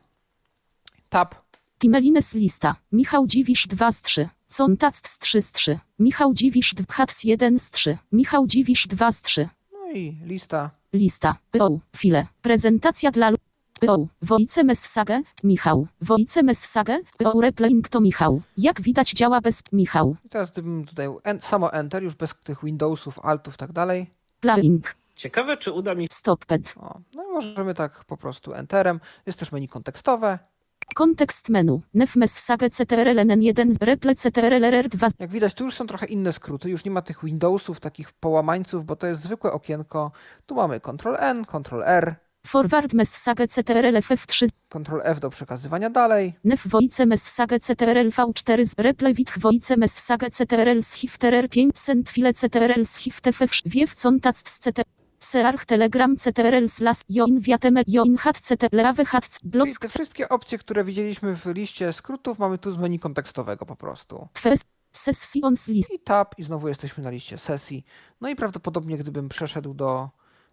Tab. Timelines lista. Michał Dziwisz dwa z trzy. Contact z trzy z trzy. Michał Dziwisz dwa jeden z trzy. Michał Dziwisz dwa z trzy. No i lista. Lista. O. File. Prezentacja dla lu- O. Voice message. Michał. Voice message. O. Replaying to Michał. Jak widać działa bez Michał. I teraz gdybym tutaj en, samo Enter, już bez tych Windowsów, Altów i tak dalej. Playing. Ciekawe, czy uda mi się... Stopped. O, no i możemy tak po prostu Enterem. Jest też menu kontekstowe. Kontekst menu. Nef message ctrl n jeden. Reple ctrl r dwa. Jak widać, tu już są trochę inne skróty. Już nie ma tych Windowsów, takich połamańców, bo to jest zwykłe okienko. Tu mamy Ctrl N, Ctrl R, Forward message ctrl f trzy. Ctrl F do przekazywania dalej. Nef voice message ctrl v cztery. z Reple with voice message ctrl shifter r pięć. Send file ctrl shift f. Wiew contact z ctrl. Search telegram ctrl slash join viatemel join hat ctrl leave hat Czyli block te wszystkie opcje, które widzieliśmy w liście skrótów, mamy tu z menu kontekstowego po prostu. Twes. Sessions list. I tab, i znowu jesteśmy na liście sesji. No i prawdopodobnie, gdybym przeszedł do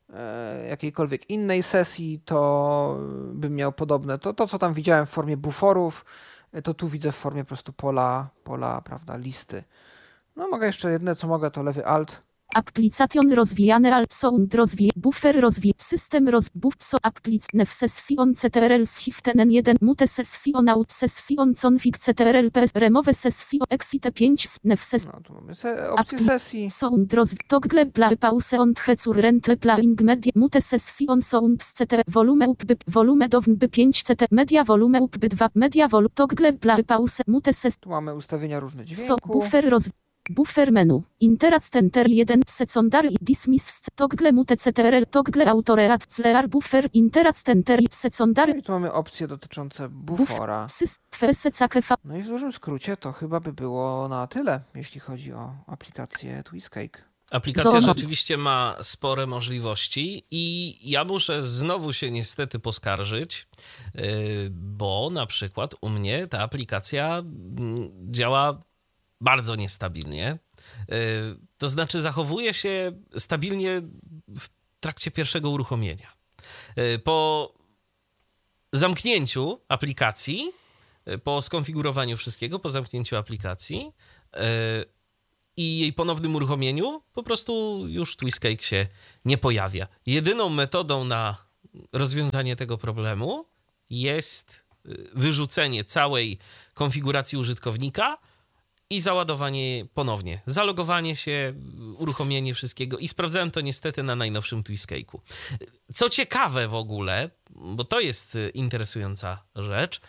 e, jakiejkolwiek innej sesji, to bym miał podobne. To, to, co tam widziałem w formie buforów, e, to tu widzę w formie po prostu pola, pola, prawda, listy. No mogę jeszcze jedne, co mogę, to lewy alt. Application rozwijane al sound rozwij buffer rozwij system roz buff so applic nef session ctrl shiften jeden mute session out session config ctrl ps remove session exit pięć nef ses No tu mamy se, opcję sesji. sound rozwij toggle play pause on hecur rentle playing media mute session sound ctrl volume up by volume down by pięć ct media volume up by dwa media volume toggle play pause mute ses Tu mamy ustawienia różne so dźwięku. buffer rozwij Buffer menu. Interact enter jeden. Secondary dismiss. Toggle mute ctrl. Toggle autoread. Clear buffer. Interact enter. No Secondary. i tu mamy opcje dotyczące bufora. Sys. Twesecake. No i w dużym skrócie to chyba by było na tyle, jeśli chodzi o aplikację Twiscake. Aplikacja Zobacz. rzeczywiście ma spore możliwości i ja muszę znowu się niestety poskarżyć, yy, bo na przykład u mnie ta aplikacja mm, działa bardzo niestabilnie. Yy, To znaczy zachowuje się stabilnie w trakcie pierwszego uruchomienia. Po zamknięciu aplikacji, po skonfigurowaniu wszystkiego, po zamknięciu aplikacji i jej ponownym uruchomieniu, po prostu już TwistCake się nie pojawia. Jedyną metodą na rozwiązanie tego problemu jest wyrzucenie całej konfiguracji użytkownika i załadowanie ponownie. Zalogowanie się, uruchomienie wszystkiego i sprawdzałem to niestety na najnowszym TwistCake'u. Co ciekawe w ogóle, bo to jest interesująca rzecz,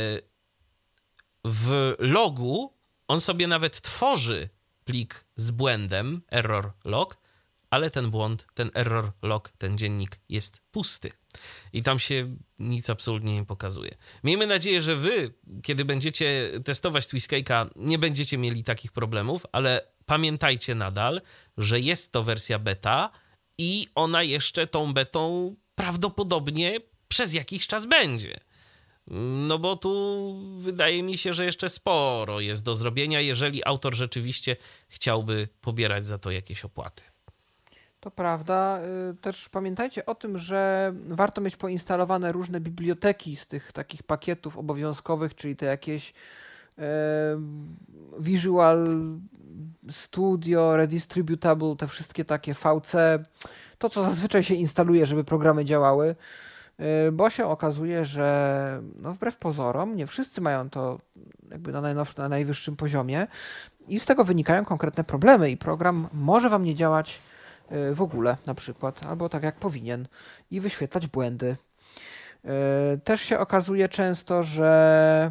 w logu on sobie nawet tworzy plik z błędem, error log, ale ten błąd, ten error log, ten dziennik jest pusty. I tam się nic absolutnie nie pokazuje. Miejmy nadzieję, że wy, kiedy będziecie testować TwistCake'a, nie będziecie mieli takich problemów, ale pamiętajcie nadal, że jest to wersja beta i ona jeszcze tą betą prawdopodobnie przez jakiś czas będzie. No bo tu wydaje mi się, że jeszcze sporo jest do zrobienia, jeżeli autor rzeczywiście chciałby pobierać za to jakieś opłaty. To prawda. Też pamiętajcie o tym, że warto mieć poinstalowane różne biblioteki z tych takich pakietów obowiązkowych, czyli te jakieś e, Visual Studio, Redistributable, te wszystkie takie V C, to co zazwyczaj się instaluje, żeby programy działały, bo się okazuje, że no wbrew pozorom nie wszyscy mają to jakby na, najnowszym, na najwyższym poziomie i z tego wynikają konkretne problemy i program może wam nie działać w ogóle na przykład, albo tak jak powinien i wyświetlać błędy. Też się okazuje często, że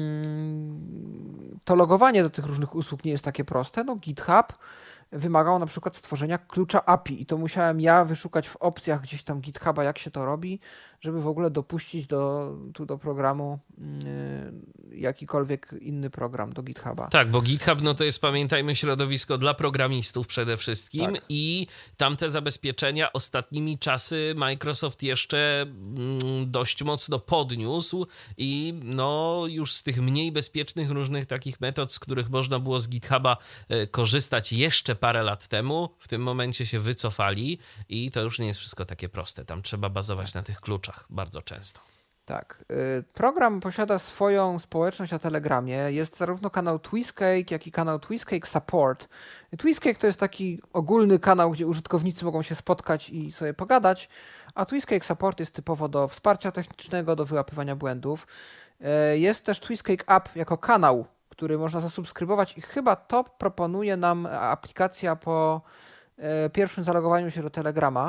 to logowanie do tych różnych usług nie jest takie proste. No GitHub wymagał na przykład stworzenia klucza A P I i to musiałem ja wyszukać w opcjach gdzieś tam GitHuba, jak się to robi, żeby w ogóle dopuścić do, tu do programu yy, jakikolwiek inny program do GitHuba. Tak, bo GitHub no to jest, pamiętajmy, środowisko dla programistów przede wszystkim tak. I tamte zabezpieczenia ostatnimi czasy Microsoft jeszcze mm, dość mocno podniósł i no już z tych mniej bezpiecznych różnych takich metod, z których można było z GitHuba y, korzystać jeszcze parę lat temu, w tym momencie się wycofali i to już nie jest wszystko takie proste. Tam trzeba bazować na tych kluczach bardzo często. Tak. Program posiada swoją społeczność na Telegramie. Jest zarówno kanał TwistCake, jak i kanał TwistCake Support. TwistCake to jest taki ogólny kanał, gdzie użytkownicy mogą się spotkać i sobie pogadać, a TwistCake Support jest typowo do wsparcia technicznego, do wyłapywania błędów. Jest też TwistCake App jako kanał, który można zasubskrybować i chyba to proponuje nam aplikacja po pierwszym zalogowaniu się do Telegrama.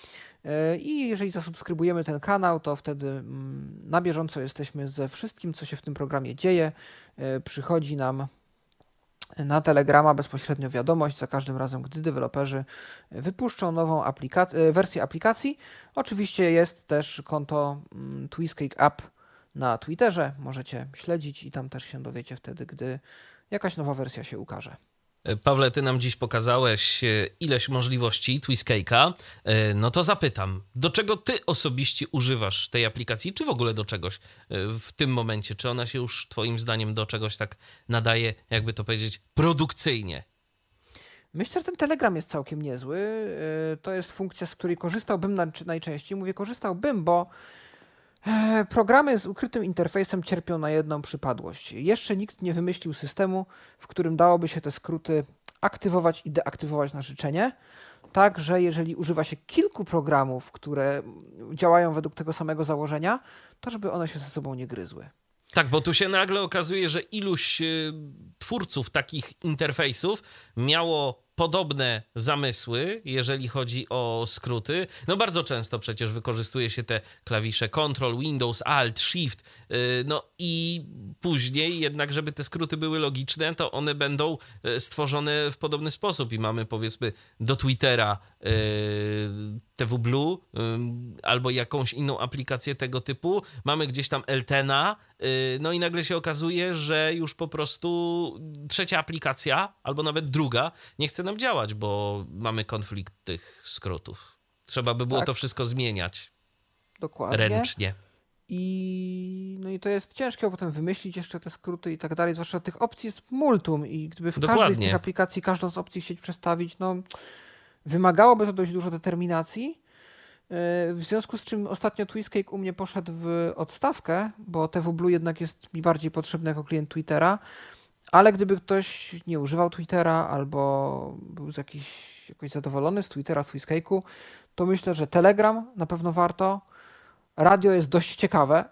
I jeżeli zasubskrybujemy ten kanał, to wtedy na bieżąco jesteśmy ze wszystkim, co się w tym programie dzieje. Przychodzi nam na Telegrama bezpośrednio wiadomość za każdym razem, gdy deweloperzy wypuszczą nową aplika- wersję aplikacji. Oczywiście jest też konto TwistCake App na Twitterze. Możecie śledzić i tam też się dowiecie wtedy, gdy jakaś nowa wersja się ukaże. Pawle, ty nam dziś pokazałeś ileś możliwości TwistCake'a, no to zapytam, do czego ty osobiście używasz tej aplikacji, czy w ogóle do czegoś w tym momencie? Czy ona się już twoim zdaniem do czegoś tak nadaje, jakby to powiedzieć, produkcyjnie? Myślę, że ten Telegram jest całkiem niezły. To jest funkcja, z której korzystałbym najczęściej. Mówię korzystałbym, bo programy z ukrytym interfejsem cierpią na jedną przypadłość. Jeszcze nikt nie wymyślił systemu, w którym dałoby się te skróty aktywować i deaktywować na życzenie. Tak, że jeżeli używa się kilku programów, które działają według tego samego założenia, to żeby one się ze sobą nie gryzły. Tak, bo tu się nagle okazuje, że iluś y, twórców takich interfejsów miało podobne zamysły, jeżeli chodzi o skróty. No bardzo często przecież wykorzystuje się te klawisze Ctrl, Windows, Alt, Shift, yy, no i później jednak, żeby te skróty były logiczne, to one będą stworzone w podobny sposób i mamy powiedzmy do Twittera yy, T W Blue yy, albo jakąś inną aplikację tego typu, mamy gdzieś tam Eltena, yy, no i nagle się okazuje, że już po prostu trzecia aplikacja, albo nawet druga, nie chce nam działać, bo mamy konflikt tych skrótów. Trzeba by było tak. to wszystko zmieniać. Dokładnie. Ręcznie. I, no i to jest ciężkie, bo potem wymyślić jeszcze te skróty i tak dalej, zwłaszcza tych opcji jest multum i gdyby w Dokładnie. każdej z tych aplikacji każdą z opcji chcieć przestawić, no wymagałoby to dość dużo determinacji, w związku z czym ostatnio Twistcake u mnie poszedł w odstawkę, bo T W Blue jednak jest mi bardziej potrzebny jako klient Twittera, ale gdyby ktoś nie używał Twittera albo był z jakiś, jakoś zadowolony z Twittera, z Twistcake'u, to myślę, że Telegram na pewno warto. Radio jest dość ciekawe.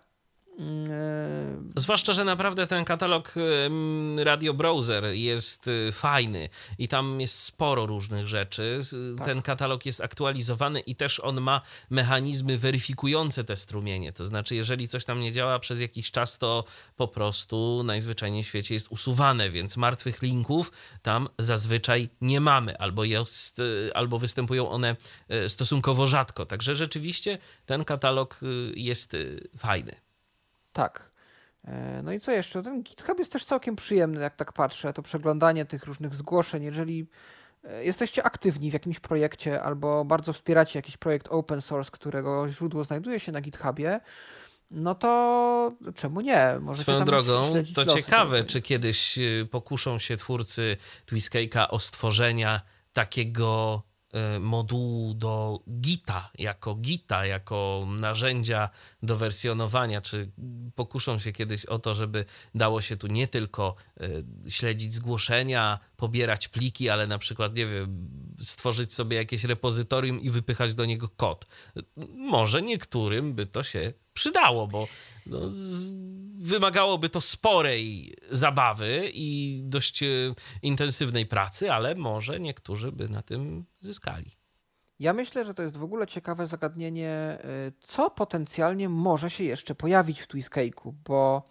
Zwłaszcza, że naprawdę ten katalog Radio Browser jest fajny i tam jest sporo różnych rzeczy. Tak. Ten katalog jest aktualizowany i też on ma mechanizmy weryfikujące te strumienie. To znaczy, jeżeli coś tam nie działa przez jakiś czas, to po prostu najzwyczajniej w świecie jest usuwane, więc martwych linków tam zazwyczaj nie mamy, albo, jest, albo występują one stosunkowo rzadko. Także rzeczywiście ten katalog jest fajny. Tak. No i co jeszcze? Ten GitHub jest też całkiem przyjemny, jak tak patrzę, to przeglądanie tych różnych zgłoszeń. Jeżeli jesteście aktywni w jakimś projekcie albo bardzo wspieracie jakiś projekt open source, którego źródło znajduje się na GitHubie, no to czemu nie? Możecie Swoją tam drogą, to losy ciekawe, tego. Czy kiedyś pokuszą się twórcy Twistcake'a o stworzenia takiego modułu do Gita, jako Gita, jako narzędzia do wersjonowania, czy pokuszą się kiedyś o to, żeby dało się tu nie tylko śledzić zgłoszenia, pobierać pliki, ale na przykład, nie wiem, stworzyć sobie jakieś repozytorium i wypychać do niego kod. Może niektórym by to się przydało, bo no, z, wymagałoby to sporej zabawy i dość e, intensywnej pracy, ale może niektórzy by na tym zyskali. Ja myślę, że to jest w ogóle ciekawe zagadnienie, co potencjalnie może się jeszcze pojawić w Twistcake'u, bo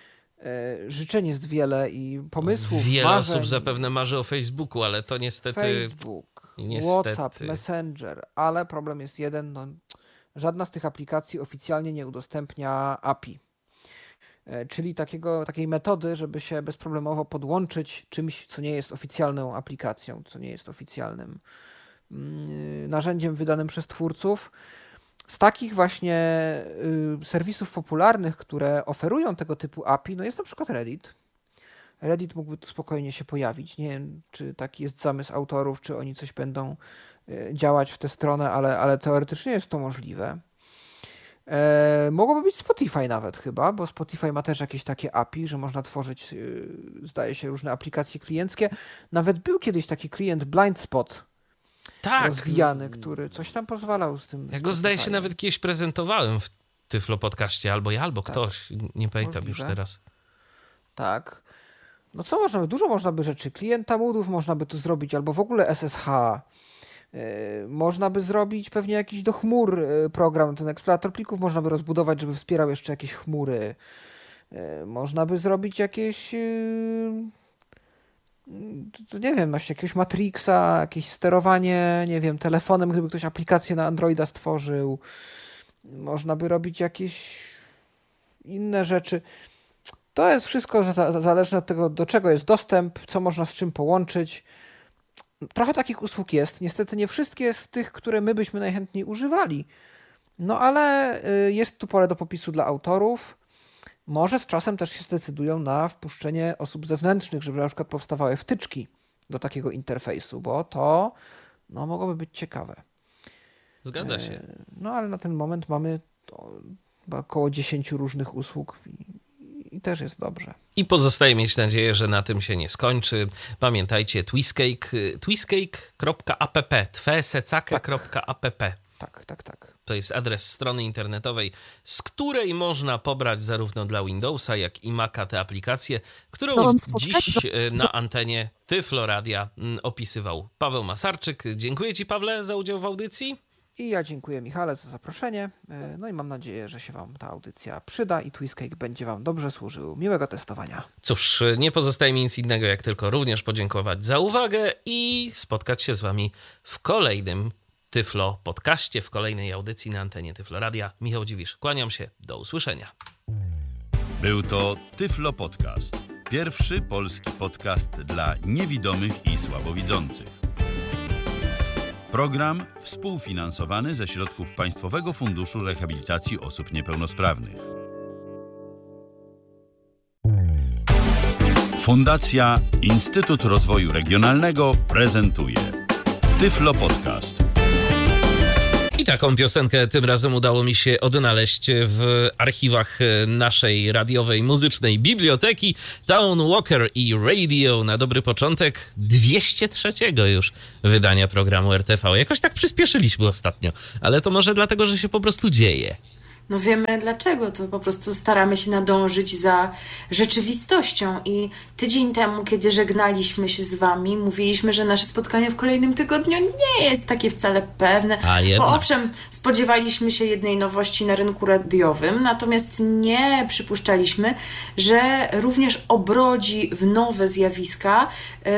e, życzeń jest wiele i pomysłów, Wiele marzeń. osób zapewne marzy o Facebooku, ale to niestety... Facebook, niestety... WhatsApp, Messenger, ale problem jest jeden, no, żadna z tych aplikacji oficjalnie nie udostępnia A P I. Czyli takiego, takiej metody, żeby się bezproblemowo podłączyć czymś, co nie jest oficjalną aplikacją, co nie jest oficjalnym narzędziem wydanym przez twórców. Z takich właśnie serwisów popularnych, które oferują tego typu A P I, no jest na przykład Reddit. Reddit mógłby tu spokojnie się pojawić. Nie wiem, czy taki jest zamysł autorów, czy oni coś będą działać w tę stronę, ale, ale teoretycznie jest to możliwe. E, mogłoby być Spotify nawet chyba, bo Spotify ma też jakieś takie A P I, że można tworzyć, yy, zdaje się, różne aplikacje klienckie. Nawet był kiedyś taki klient Blindspot tak. rozwijany, który coś tam pozwalał z tym. Ja go zdaje się nawet kiedyś prezentowałem w Tyflo Podcaście, albo ja, albo tak. ktoś, nie pamiętam Możliwe. już teraz. Tak. No co można by, dużo można by rzeczy. Klienta moodów można by tu zrobić, albo w ogóle S S H. Można by zrobić pewnie jakiś do chmur program, ten eksplorator plików można by rozbudować, żeby wspierał jeszcze jakieś chmury. Można by zrobić jakieś, nie wiem, jakiegoś Matrixa, jakieś sterowanie, nie wiem, telefonem, gdyby ktoś aplikację na Androida stworzył. Można by robić jakieś inne rzeczy. To jest wszystko że zależne od tego, do czego jest dostęp, co można z czym połączyć. Trochę takich usług jest. Niestety nie wszystkie z tych, które my byśmy najchętniej używali. No ale jest tu pole do popisu dla autorów. Może z czasem też się zdecydują na wpuszczenie osób zewnętrznych, żeby na przykład powstawały wtyczki do takiego interfejsu, bo to no, mogłoby być ciekawe. Zgadza się. No ale na ten moment mamy chyba około dziesięciu różnych usług i też jest dobrze. I pozostaje mieć nadzieję, że na tym się nie skończy. Pamiętajcie, Twistcake, twistcake kropka app, twesecake kropka app. Tak, tak, tak. To jest adres strony internetowej, z której można pobrać zarówno dla Windowsa, jak i Maca te aplikacje, którą dziś na antenie Tyflo Radia opisywał Paweł Masarczyk. Dziękuję Ci, Pawle, za udział w audycji. I ja dziękuję, Michale, za zaproszenie. No i mam nadzieję, że się Wam ta audycja przyda i Twistcake będzie Wam dobrze służył. Miłego testowania. Cóż, nie pozostaje mi nic innego, jak tylko również podziękować za uwagę i spotkać się z Wami w kolejnym Tyflo Podcaście, w kolejnej audycji na antenie Tyflo Radia. Michał Dziwisz, kłaniam się, do usłyszenia. Był to Tyflo Podcast. Pierwszy polski podcast dla niewidomych i słabowidzących. Program współfinansowany ze środków Państwowego Funduszu Rehabilitacji Osób Niepełnosprawnych. Fundacja Instytut Rozwoju Regionalnego prezentuje Tyflo Podcast. taką piosenkę tym razem udało mi się odnaleźć w archiwach naszej radiowej, muzycznej biblioteki. Town Walker i Radio na dobry początek dwieście trzeciego już wydania programu R T V. Jakoś tak przyspieszyliśmy ostatnio, ale to może dlatego, że się po prostu dzieje. No wiemy dlaczego, to po prostu staramy się nadążyć za rzeczywistością i tydzień temu, kiedy żegnaliśmy się z wami, mówiliśmy, że nasze spotkanie w kolejnym tygodniu nie jest takie wcale pewne, A jednak. bo owszem, spodziewaliśmy się jednej nowości na rynku radiowym, natomiast nie przypuszczaliśmy, że również obrodzi w nowe zjawiska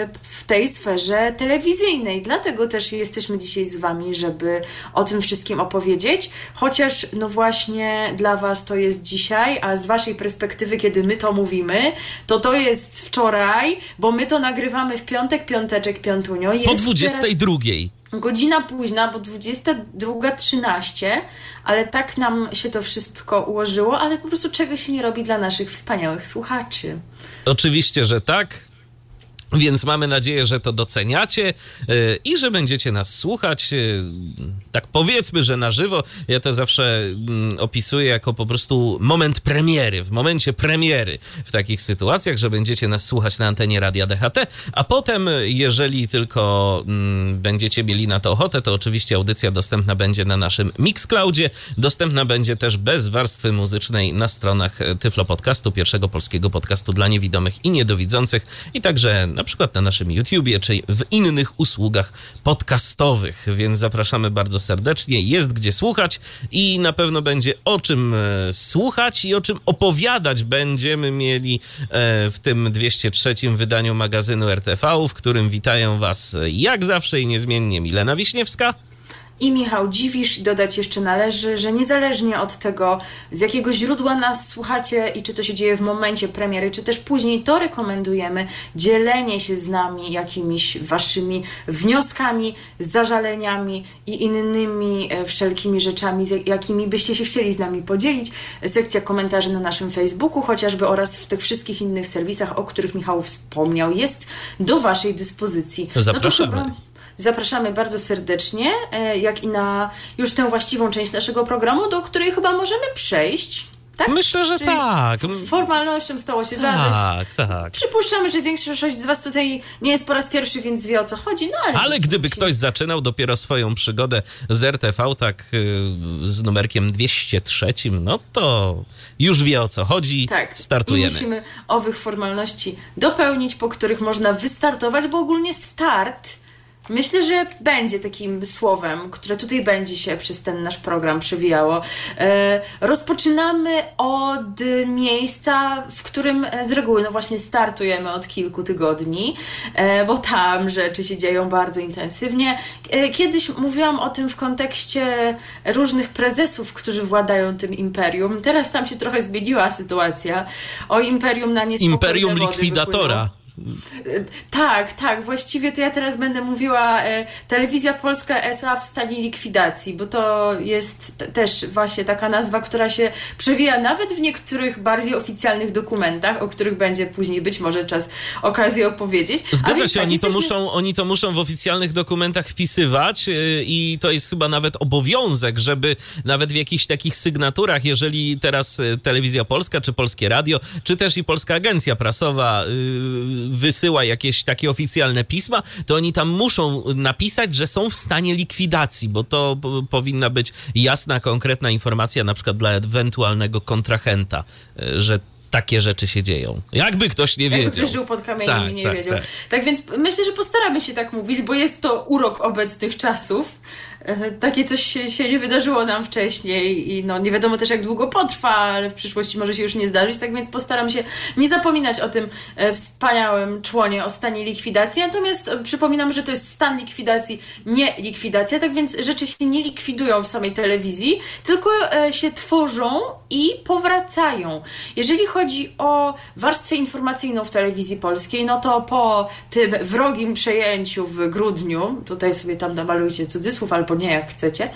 w tej sferze telewizyjnej. Dlatego też jesteśmy dzisiaj z wami, żeby o tym wszystkim opowiedzieć, chociaż no właśnie dla was to jest dzisiaj, a z waszej perspektywy, kiedy my to mówimy, to to jest wczoraj, bo my to nagrywamy w piątek, piąteczek, piątunio. Jest po dwudziestej drugiej. Godzina późna, bo dwudziesta druga trzynaście, ale tak nam się to wszystko ułożyło, ale po prostu czego się nie robi dla naszych wspaniałych słuchaczy. Oczywiście, że tak. Więc mamy nadzieję, że to doceniacie yy, i że będziecie nas słuchać. Yy, tak powiedzmy, że na żywo. Ja to zawsze yy, opisuję jako po prostu moment premiery. W momencie premiery w takich sytuacjach, że będziecie nas słuchać na antenie Radia D H T, a potem, jeżeli tylko yy, będziecie mieli na to ochotę, to oczywiście audycja dostępna będzie na naszym Mixcloudzie. Dostępna będzie też bez warstwy muzycznej na stronach Tyflo Podcastu, pierwszego polskiego podcastu dla niewidomych i niedowidzących, i także na przykład na naszym YouTubie, czy w innych usługach podcastowych, więc zapraszamy bardzo serdecznie. Jest gdzie słuchać i na pewno będzie o czym słuchać i o czym opowiadać będziemy mieli w tym dwieście trzecim wydaniu magazynu R T V, w którym witają was jak zawsze i niezmiennie Milena Wiśniewska i Michał Dziwisz. Dodać jeszcze należy, że niezależnie od tego, z jakiego źródła nas słuchacie i czy to się dzieje w momencie premiery, czy też później, to rekomendujemy dzielenie się z nami jakimiś waszymi wnioskami, zażaleniami i innymi wszelkimi rzeczami, z jakimi byście się chcieli z nami podzielić. Sekcja komentarzy na naszym Facebooku chociażby oraz w tych wszystkich innych serwisach, o których Michał wspomniał, jest do waszej dyspozycji. Zapraszamy. No to chyba zapraszamy bardzo serdecznie, jak i na już tę właściwą część naszego programu, do której chyba możemy przejść. Tak? Myślę, że Czyli tak. Formalnością stało się tak, zadość. Tak, tak. Przypuszczamy, że większość z was tutaj nie jest po raz pierwszy, więc wie, o co chodzi. No, ale ale gdyby się... ktoś zaczynał dopiero swoją przygodę z R T V, tak yy, z numerkiem dwieście trzy, no to już wie, o co chodzi. Tak. Startujemy. I musimy owych formalności dopełnić, po których można wystartować, bo ogólnie start... Myślę, że będzie takim słowem, które tutaj będzie się przez ten nasz program przewijało. E, rozpoczynamy od miejsca, w którym z reguły no właśnie startujemy od kilku tygodni, e, bo tam rzeczy się dzieją bardzo intensywnie. E, kiedyś mówiłam o tym w kontekście różnych prezesów, którzy władają tym imperium. Teraz tam się trochę zmieniła sytuacja. O imperium na niespokojne Imperium wody likwidatora. Wypłynął. Tak, tak. Właściwie to ja teraz będę mówiła e, Telewizja Polska S A w stanie likwidacji, bo to jest t- też właśnie taka nazwa, która się przewija nawet w niektórych bardziej oficjalnych dokumentach, o których będzie później być może czas, okazji opowiedzieć. Zgadza się, tak, oni, jesteśmy... to muszą, oni to muszą w oficjalnych dokumentach wpisywać yy, i to jest chyba nawet obowiązek, żeby nawet w jakichś takich sygnaturach, jeżeli teraz Telewizja Polska, czy Polskie Radio, czy też i Polska Agencja Prasowa yy, wysyła jakieś takie oficjalne pisma, to oni tam muszą napisać, że są w stanie likwidacji, bo to p- powinna być jasna, konkretna informacja na przykład dla ewentualnego kontrahenta, że takie rzeczy się dzieją. Jakby ktoś nie wiedział. Jakby ktoś żył pod kamieniem tak, i nie tak, wiedział. Tak. tak więc myślę, że postaramy się tak mówić, bo jest to urok obecnych czasów. Takie coś się, się nie wydarzyło nam wcześniej i no nie wiadomo też, jak długo potrwa, ale w przyszłości może się już nie zdarzyć, tak więc postaram się nie zapominać o tym wspaniałym członie, o stanie likwidacji. Natomiast przypominam, że to jest stan likwidacji, nie likwidacja, tak więc rzeczy się nie likwidują w samej telewizji, tylko się tworzą i powracają. Jeżeli chodzi o warstwę informacyjną w telewizji polskiej, no to po tym wrogim przejęciu w grudniu, tutaj sobie tam namalujcie cudzysłów, ale po nie, jak chcecie.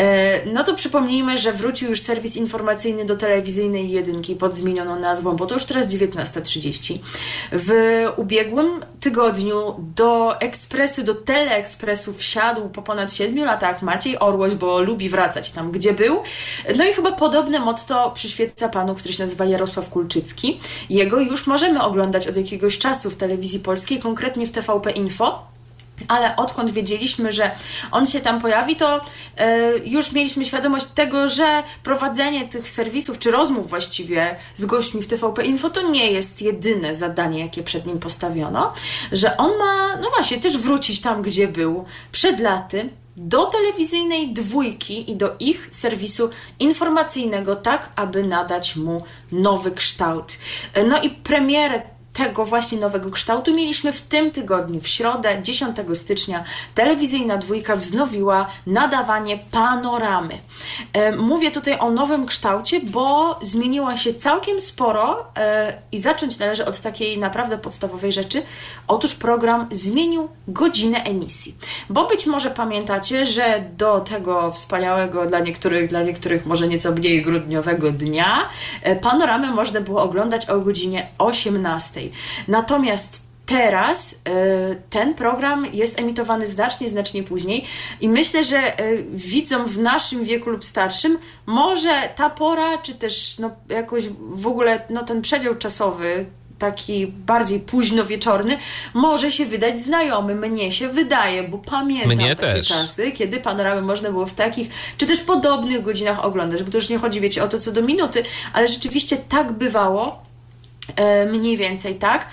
No to przypomnijmy, że wrócił już serwis informacyjny do telewizyjnej jedynki pod zmienioną nazwą, bo to już teraz dziewiętnasta trzydzieści. W ubiegłym tygodniu do Ekspresu, do Teleekspresu wsiadł po ponad siedmiu latach Maciej Orłoś, bo lubi wracać tam, gdzie był. No i chyba podobne motto przyświeca panu, który się nazywa Jarosław Kulczycki. Jego już możemy oglądać od jakiegoś czasu w telewizji polskiej, konkretnie w T V P Info. Ale odkąd wiedzieliśmy, że on się tam pojawi, to e, już mieliśmy świadomość tego, że prowadzenie tych serwisów, czy rozmów właściwie z gośćmi w T V P Info, to nie jest jedyne zadanie, jakie przed nim postawiono, że on ma, no właśnie, też wrócić tam, gdzie był przed laty, do telewizyjnej dwójki i do ich serwisu informacyjnego, tak aby nadać mu nowy kształt. No i premierę tego właśnie nowego kształtu mieliśmy w tym tygodniu, w środę, dziesiątego stycznia. Telewizyjna dwójka wznowiła nadawanie Panoramy. E, mówię tutaj o nowym kształcie, bo zmieniło się całkiem sporo e, i zacząć należy od takiej naprawdę podstawowej rzeczy. Otóż program zmienił godzinę emisji. Bo być może pamiętacie, że do tego wspaniałego dla niektórych, dla niektórych może nieco mniej grudniowego dnia e, Panoramę można było oglądać o godzinie osiemnastej. Natomiast teraz y, ten program jest emitowany znacznie, znacznie później i myślę, że y, widzom w naszym wieku lub starszym może ta pora, czy też no, jakoś w ogóle no, ten przedział czasowy, taki bardziej późno wieczorny, może się wydać znajomy. Mnie się wydaje, bo pamiętam Mnie takie też. czasy, kiedy Panoramy można było w takich, czy też podobnych godzinach oglądać, bo to już nie chodzi, wiecie, o to co do minuty, ale rzeczywiście tak bywało. E, mniej więcej, tak.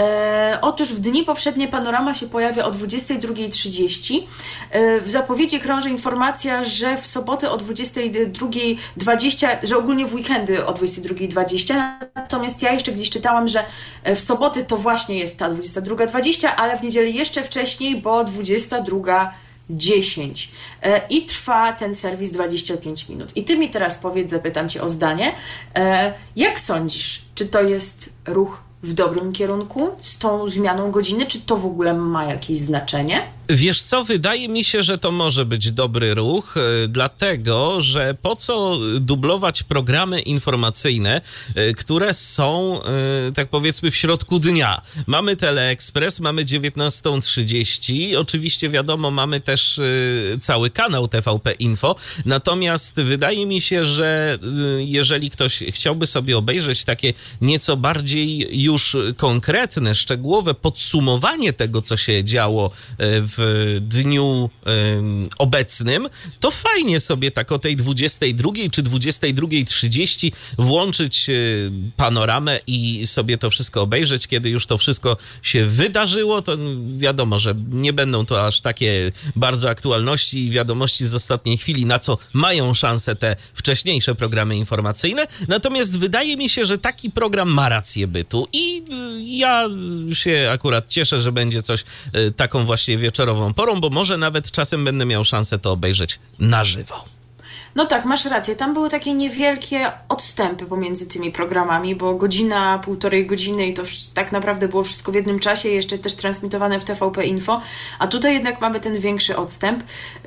E, otóż w dni powszednie Panorama się pojawia o dwudziestej drugiej trzydzieści. E, w zapowiedzi krąży informacja, że w soboty o dwudziestej drugiej dwadzieścia, że ogólnie w weekendy o dwudziestej drugiej dwadzieścia. Natomiast ja jeszcze gdzieś czytałam, że w soboty to właśnie jest ta dwudziesta druga dwadzieścia, ale w niedzielę jeszcze wcześniej, bo dwudziesta druga dziesięć. E, I trwa ten serwis dwadzieścia pięć minut. I ty mi teraz powiedz, zapytam cię o zdanie. E, jak sądzisz, czy to jest ruch w dobrym kierunku z tą zmianą godziny? Czy to w ogóle ma jakieś znaczenie? Wiesz co, wydaje mi się, że to może być dobry ruch, dlatego, że po co dublować programy informacyjne, które są, tak powiedzmy, w środku dnia. Mamy Teleekspres, mamy dziewiętnasta trzydzieści, oczywiście wiadomo, mamy też cały kanał T V P Info, natomiast wydaje mi się, że jeżeli ktoś chciałby sobie obejrzeć takie nieco bardziej już konkretne, szczegółowe podsumowanie tego, co się działo w w dniu um, obecnym, to fajnie sobie tak o tej dwudziestej drugiej czy dwudziestej drugiej trzydzieści włączyć y, Panoramę i sobie to wszystko obejrzeć, kiedy już to wszystko się wydarzyło, to wiadomo, że nie będą to aż takie bardzo aktualności i wiadomości z ostatniej chwili, na co mają szansę te wcześniejsze programy informacyjne, natomiast wydaje mi się, że taki program ma rację bytu i y, ja się akurat cieszę, że będzie coś y, taką właśnie wieczorową porą, bo może nawet czasem będę miał szansę to obejrzeć na żywo. No tak, masz rację. Tam były takie niewielkie odstępy pomiędzy tymi programami, bo godzina, półtorej godziny i to wsz- tak naprawdę było wszystko w jednym czasie, jeszcze też transmitowane w T V P Info, a tutaj jednak mamy ten większy odstęp.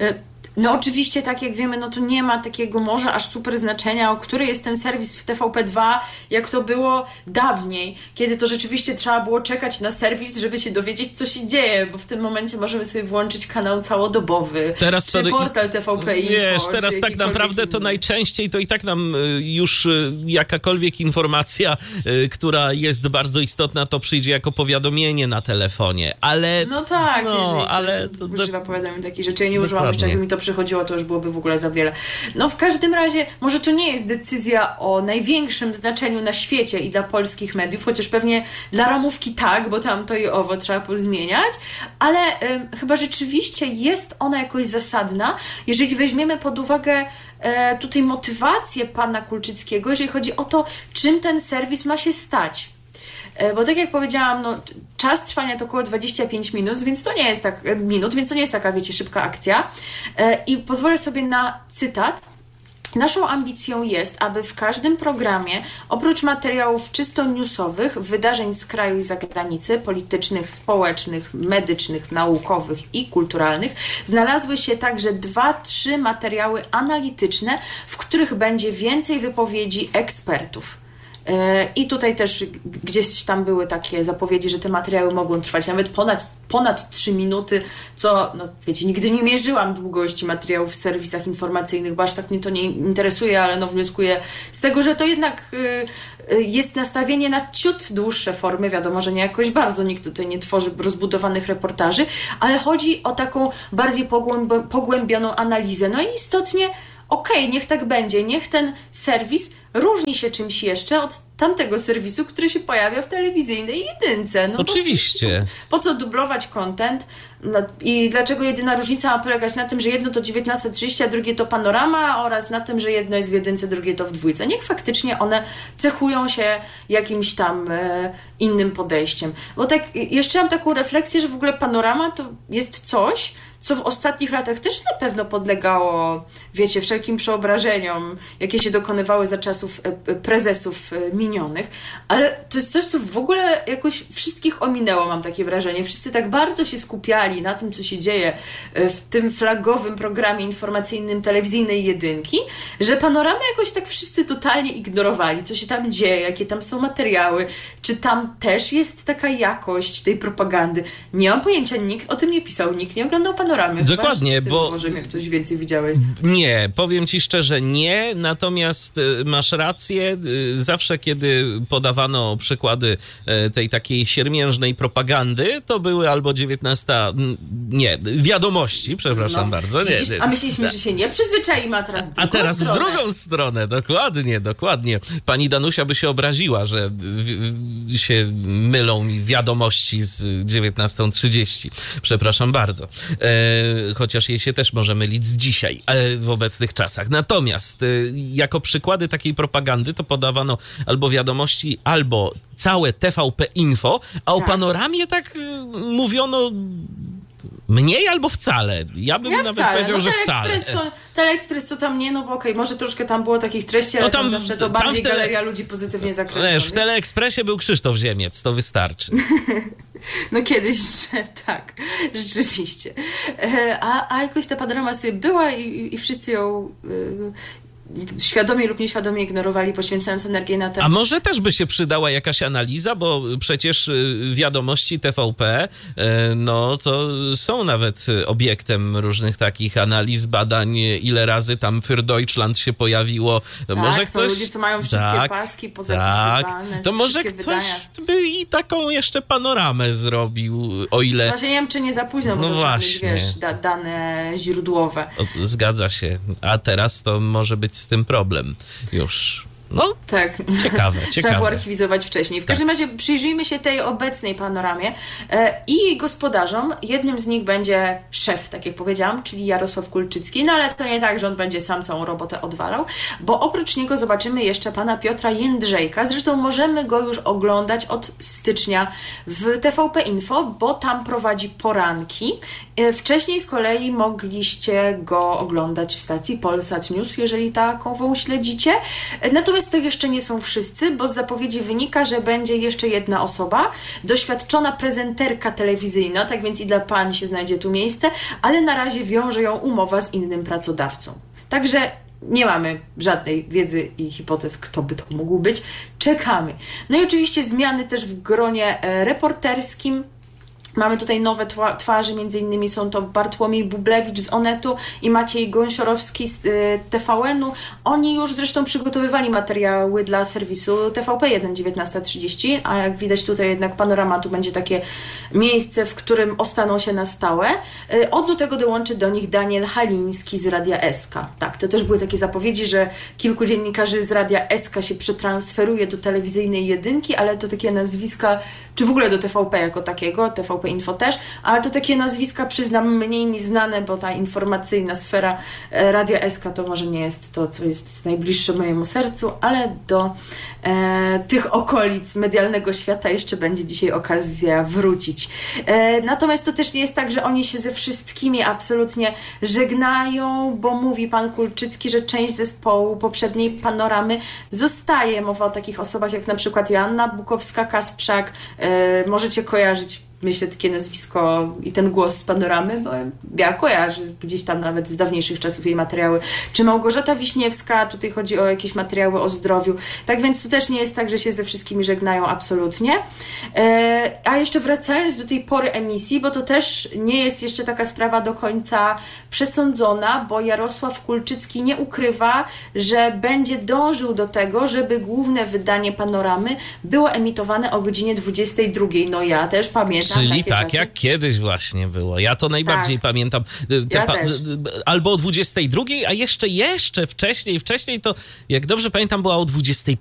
No oczywiście, tak jak wiemy, no to nie ma takiego może aż super znaczenia, o który jest ten serwis w T V P dwa, jak to było dawniej, kiedy to rzeczywiście trzeba było czekać na serwis, żeby się dowiedzieć, co się dzieje, bo w tym momencie możemy sobie włączyć kanał całodobowy, teraz czy to, portal T V P Info. Wiesz, teraz tak naprawdę inny. To najczęściej to i tak nam już jakakolwiek informacja, która jest bardzo istotna, to przyjdzie jako powiadomienie na telefonie, ale... No tak, no, jeżeli ale ktoś to, to, używa powiadomień takich rzeczy, ja nie użyłam dokładnie. jeszcze, jakby mi to przychodziło, to już byłoby w ogóle za wiele. No w każdym razie, może to nie jest decyzja o największym znaczeniu na świecie i dla polskich mediów, chociaż pewnie dla ramówki tak, bo tam to i owo trzeba pozmieniać, ale y, chyba rzeczywiście jest ona jakoś zasadna, jeżeli weźmiemy pod uwagę y, tutaj motywację pana Kulczyckiego, jeżeli chodzi o to, czym ten serwis ma się stać. Bo tak jak powiedziałam, no, czas trwania to około dwadzieścia pięć minut, więc to nie jest tak minut, więc to nie jest taka, wiecie, szybka akcja. I pozwolę sobie na cytat Naszą ambicją jest, aby w każdym programie, oprócz materiałów czysto newsowych, wydarzeń z kraju i zagranicy, politycznych, społecznych, medycznych, naukowych i kulturalnych, znalazły się także dwa, trzy materiały analityczne, w których będzie więcej wypowiedzi ekspertów. I tutaj też gdzieś tam były takie zapowiedzi, że te materiały mogą trwać nawet ponad, ponad trzy minuty, co, no wiecie, nigdy nie mierzyłam długości materiałów w serwisach informacyjnych, bo aż tak mnie to nie interesuje, ale no wnioskuję z tego, że to jednak jest nastawienie na ciut dłuższe formy, wiadomo, że nie jakoś bardzo, nikt tutaj nie tworzy rozbudowanych reportaży, ale chodzi o taką bardziej pogłęb- pogłębioną analizę. No i istotnie okej, okay, niech tak będzie, niech ten serwis różni się czymś jeszcze od tamtego serwisu, który się pojawia w telewizyjnej jedynce. No oczywiście. Po, po co dublować content? No, i dlaczego jedyna różnica ma polegać na tym, że jedno to dziewiętnasta trzydzieści, a drugie to panorama, oraz na tym, że jedno jest w jedynce, drugie to w dwójce. Niech faktycznie one cechują się jakimś tam e, innym podejściem. Bo tak, jeszcze mam taką refleksję, że w ogóle panorama to jest coś, co w ostatnich latach też na pewno podlegało, wiecie, wszelkim przeobrażeniom, jakie się dokonywały za czasów prezesów minionych, ale to jest coś, co w ogóle jakoś wszystkich ominęło, mam takie wrażenie. Wszyscy tak bardzo się skupiali na tym, co się dzieje w tym flagowym programie informacyjnym telewizyjnej jedynki, że panoramę jakoś tak wszyscy totalnie ignorowali, co się tam dzieje, jakie tam są materiały, czy tam też jest taka jakość tej propagandy. Nie mam pojęcia, nikt o tym nie pisał, nikt nie oglądał panoramy. Dokładnie, bo... Może jak coś więcej widziałeś. Nie, powiem ci szczerze, nie, natomiast masz rację, zawsze kiedy podawano przykłady tej takiej siermiężnej propagandy, to były albo dziewiętnasta, nie, wiadomości, przepraszam no, bardzo. Nie, nie. A myśleliśmy, że się nie przyzwyczaimy, a teraz w drugą A teraz stronę. w drugą stronę, dokładnie, dokładnie. Pani Danusia by się obraziła, że w, w, się mylą mi wiadomości z dziewiętnasta trzydzieści. Przepraszam bardzo. E, chociaż jej się też może mylić z dzisiaj, e, w obecnych czasach. Natomiast e, jako przykłady takiej propagandy to podawano albo wiadomości, albo całe T V P Info, a o tak. panoramie tak e, mówiono mniej albo wcale. Ja bym ja nawet wcale. powiedział, no, że Teleexpress wcale. To, Teleexpress to tam nie, no bo okej, okay, może troszkę tam było takich treści, ale no tam, tam zawsze to bardziej tele... galeria ludzi pozytywnie zakręconych. Wiesz, w Teleekspresie był Krzysztof Ziemiec, to wystarczy. No kiedyś, że tak, rzeczywiście. A, a jakoś ta panorama sobie była i, i wszyscy ją... Yy, świadomie lub nieświadomie ignorowali, poświęcając energię na temat. A może też by się przydała jakaś analiza, bo przecież wiadomości T V P, no to są nawet obiektem różnych takich analiz, badań, ile razy tam für Deutschland się pojawiło. Tak, może są ktoś... ludzie, co mają wszystkie tak, paski pozapisywane. Tak. To może ktoś wydania. by i taką jeszcze panoramę zrobił, o ile... Właśnie nie wiem, czy nie za późno, bo no to właśnie. są, wiesz, da, dane źródłowe. O, zgadza się. A teraz to może być z tym problem już. No, tak. ciekawe, ciekawe. Trzeba było archiwizować wcześniej. W tak. każdym razie przyjrzyjmy się tej obecnej panoramie e, i jej gospodarzom. Jednym z nich będzie szef, tak jak powiedziałam, czyli Jarosław Kulczycki, no ale to nie tak, że on będzie sam całą robotę odwalał, bo oprócz niego zobaczymy jeszcze pana Piotra Jędrzejka. Zresztą możemy go już oglądać od stycznia w T V P Info, bo tam prowadzi poranki. E, wcześniej z kolei mogliście go oglądać w stacji Polsat News, jeżeli taką śledzicie. E, natomiast to jeszcze nie są wszyscy, bo z zapowiedzi wynika, że będzie jeszcze jedna osoba, doświadczona prezenterka telewizyjna, tak więc i dla pań się znajdzie tu miejsce, ale na razie wiąże ją umowa z innym pracodawcą. Także nie mamy żadnej wiedzy i hipotez, kto by to mógł być. Czekamy. No i oczywiście zmiany też w gronie reporterskim. Mamy tutaj nowe twarze, między innymi są to Bartłomiej Bublewicz z Onetu i Maciej Gąsiorowski z T V N-u. Oni już zresztą przygotowywali materiały dla serwisu T V P jeden dziewiętnasta trzydzieści, a jak widać tutaj jednak Panoramatu będzie takie miejsce, w którym ostaną się na stałe. Od lutego dołączy do nich Daniel Haliński z Radia S K. Tak, to też były takie zapowiedzi, że kilku dziennikarzy z Radia S K się przetransferuje do telewizyjnej jedynki, ale to takie nazwiska czy w ogóle do T V P jako takiego, T V P Info też, ale to takie nazwiska, przyznam, mniej mi znane, bo ta informacyjna sfera Radia S K to może nie jest to, co jest najbliższe mojemu sercu, ale do e, tych okolic medialnego świata jeszcze będzie dzisiaj okazja wrócić. E, natomiast to też nie jest tak, że oni się ze wszystkimi absolutnie żegnają, bo mówi pan Kulczycki, że część zespołu poprzedniej Panoramy zostaje. Mowa o takich osobach jak na przykład Joanna Bukowska-Kasprzak. E, możecie kojarzyć, myślę, takie nazwisko i ten głos z Panoramy, bo ja kojarzę gdzieś tam nawet z dawniejszych czasów jej materiały. Czy Małgorzata Wiśniewska, tutaj chodzi o jakieś materiały o zdrowiu. Tak więc to też nie jest tak, że się ze wszystkimi żegnają absolutnie. E, a jeszcze wracając do tej pory emisji, bo to też nie jest jeszcze taka sprawa do końca przesądzona, bo Jarosław Kulczycki nie ukrywa, że będzie dążył do tego, żeby główne wydanie Panoramy było emitowane o godzinie dwudziestej drugiej. No ja też pamiętam. Czyli takie tak, czasy. jak kiedyś właśnie było. Ja to najbardziej Tak. pamiętam. Te Ja pa- też. albo o dwudziestej drugiej, a jeszcze, jeszcze wcześniej, wcześniej to, jak dobrze pamiętam, była o dwudziestej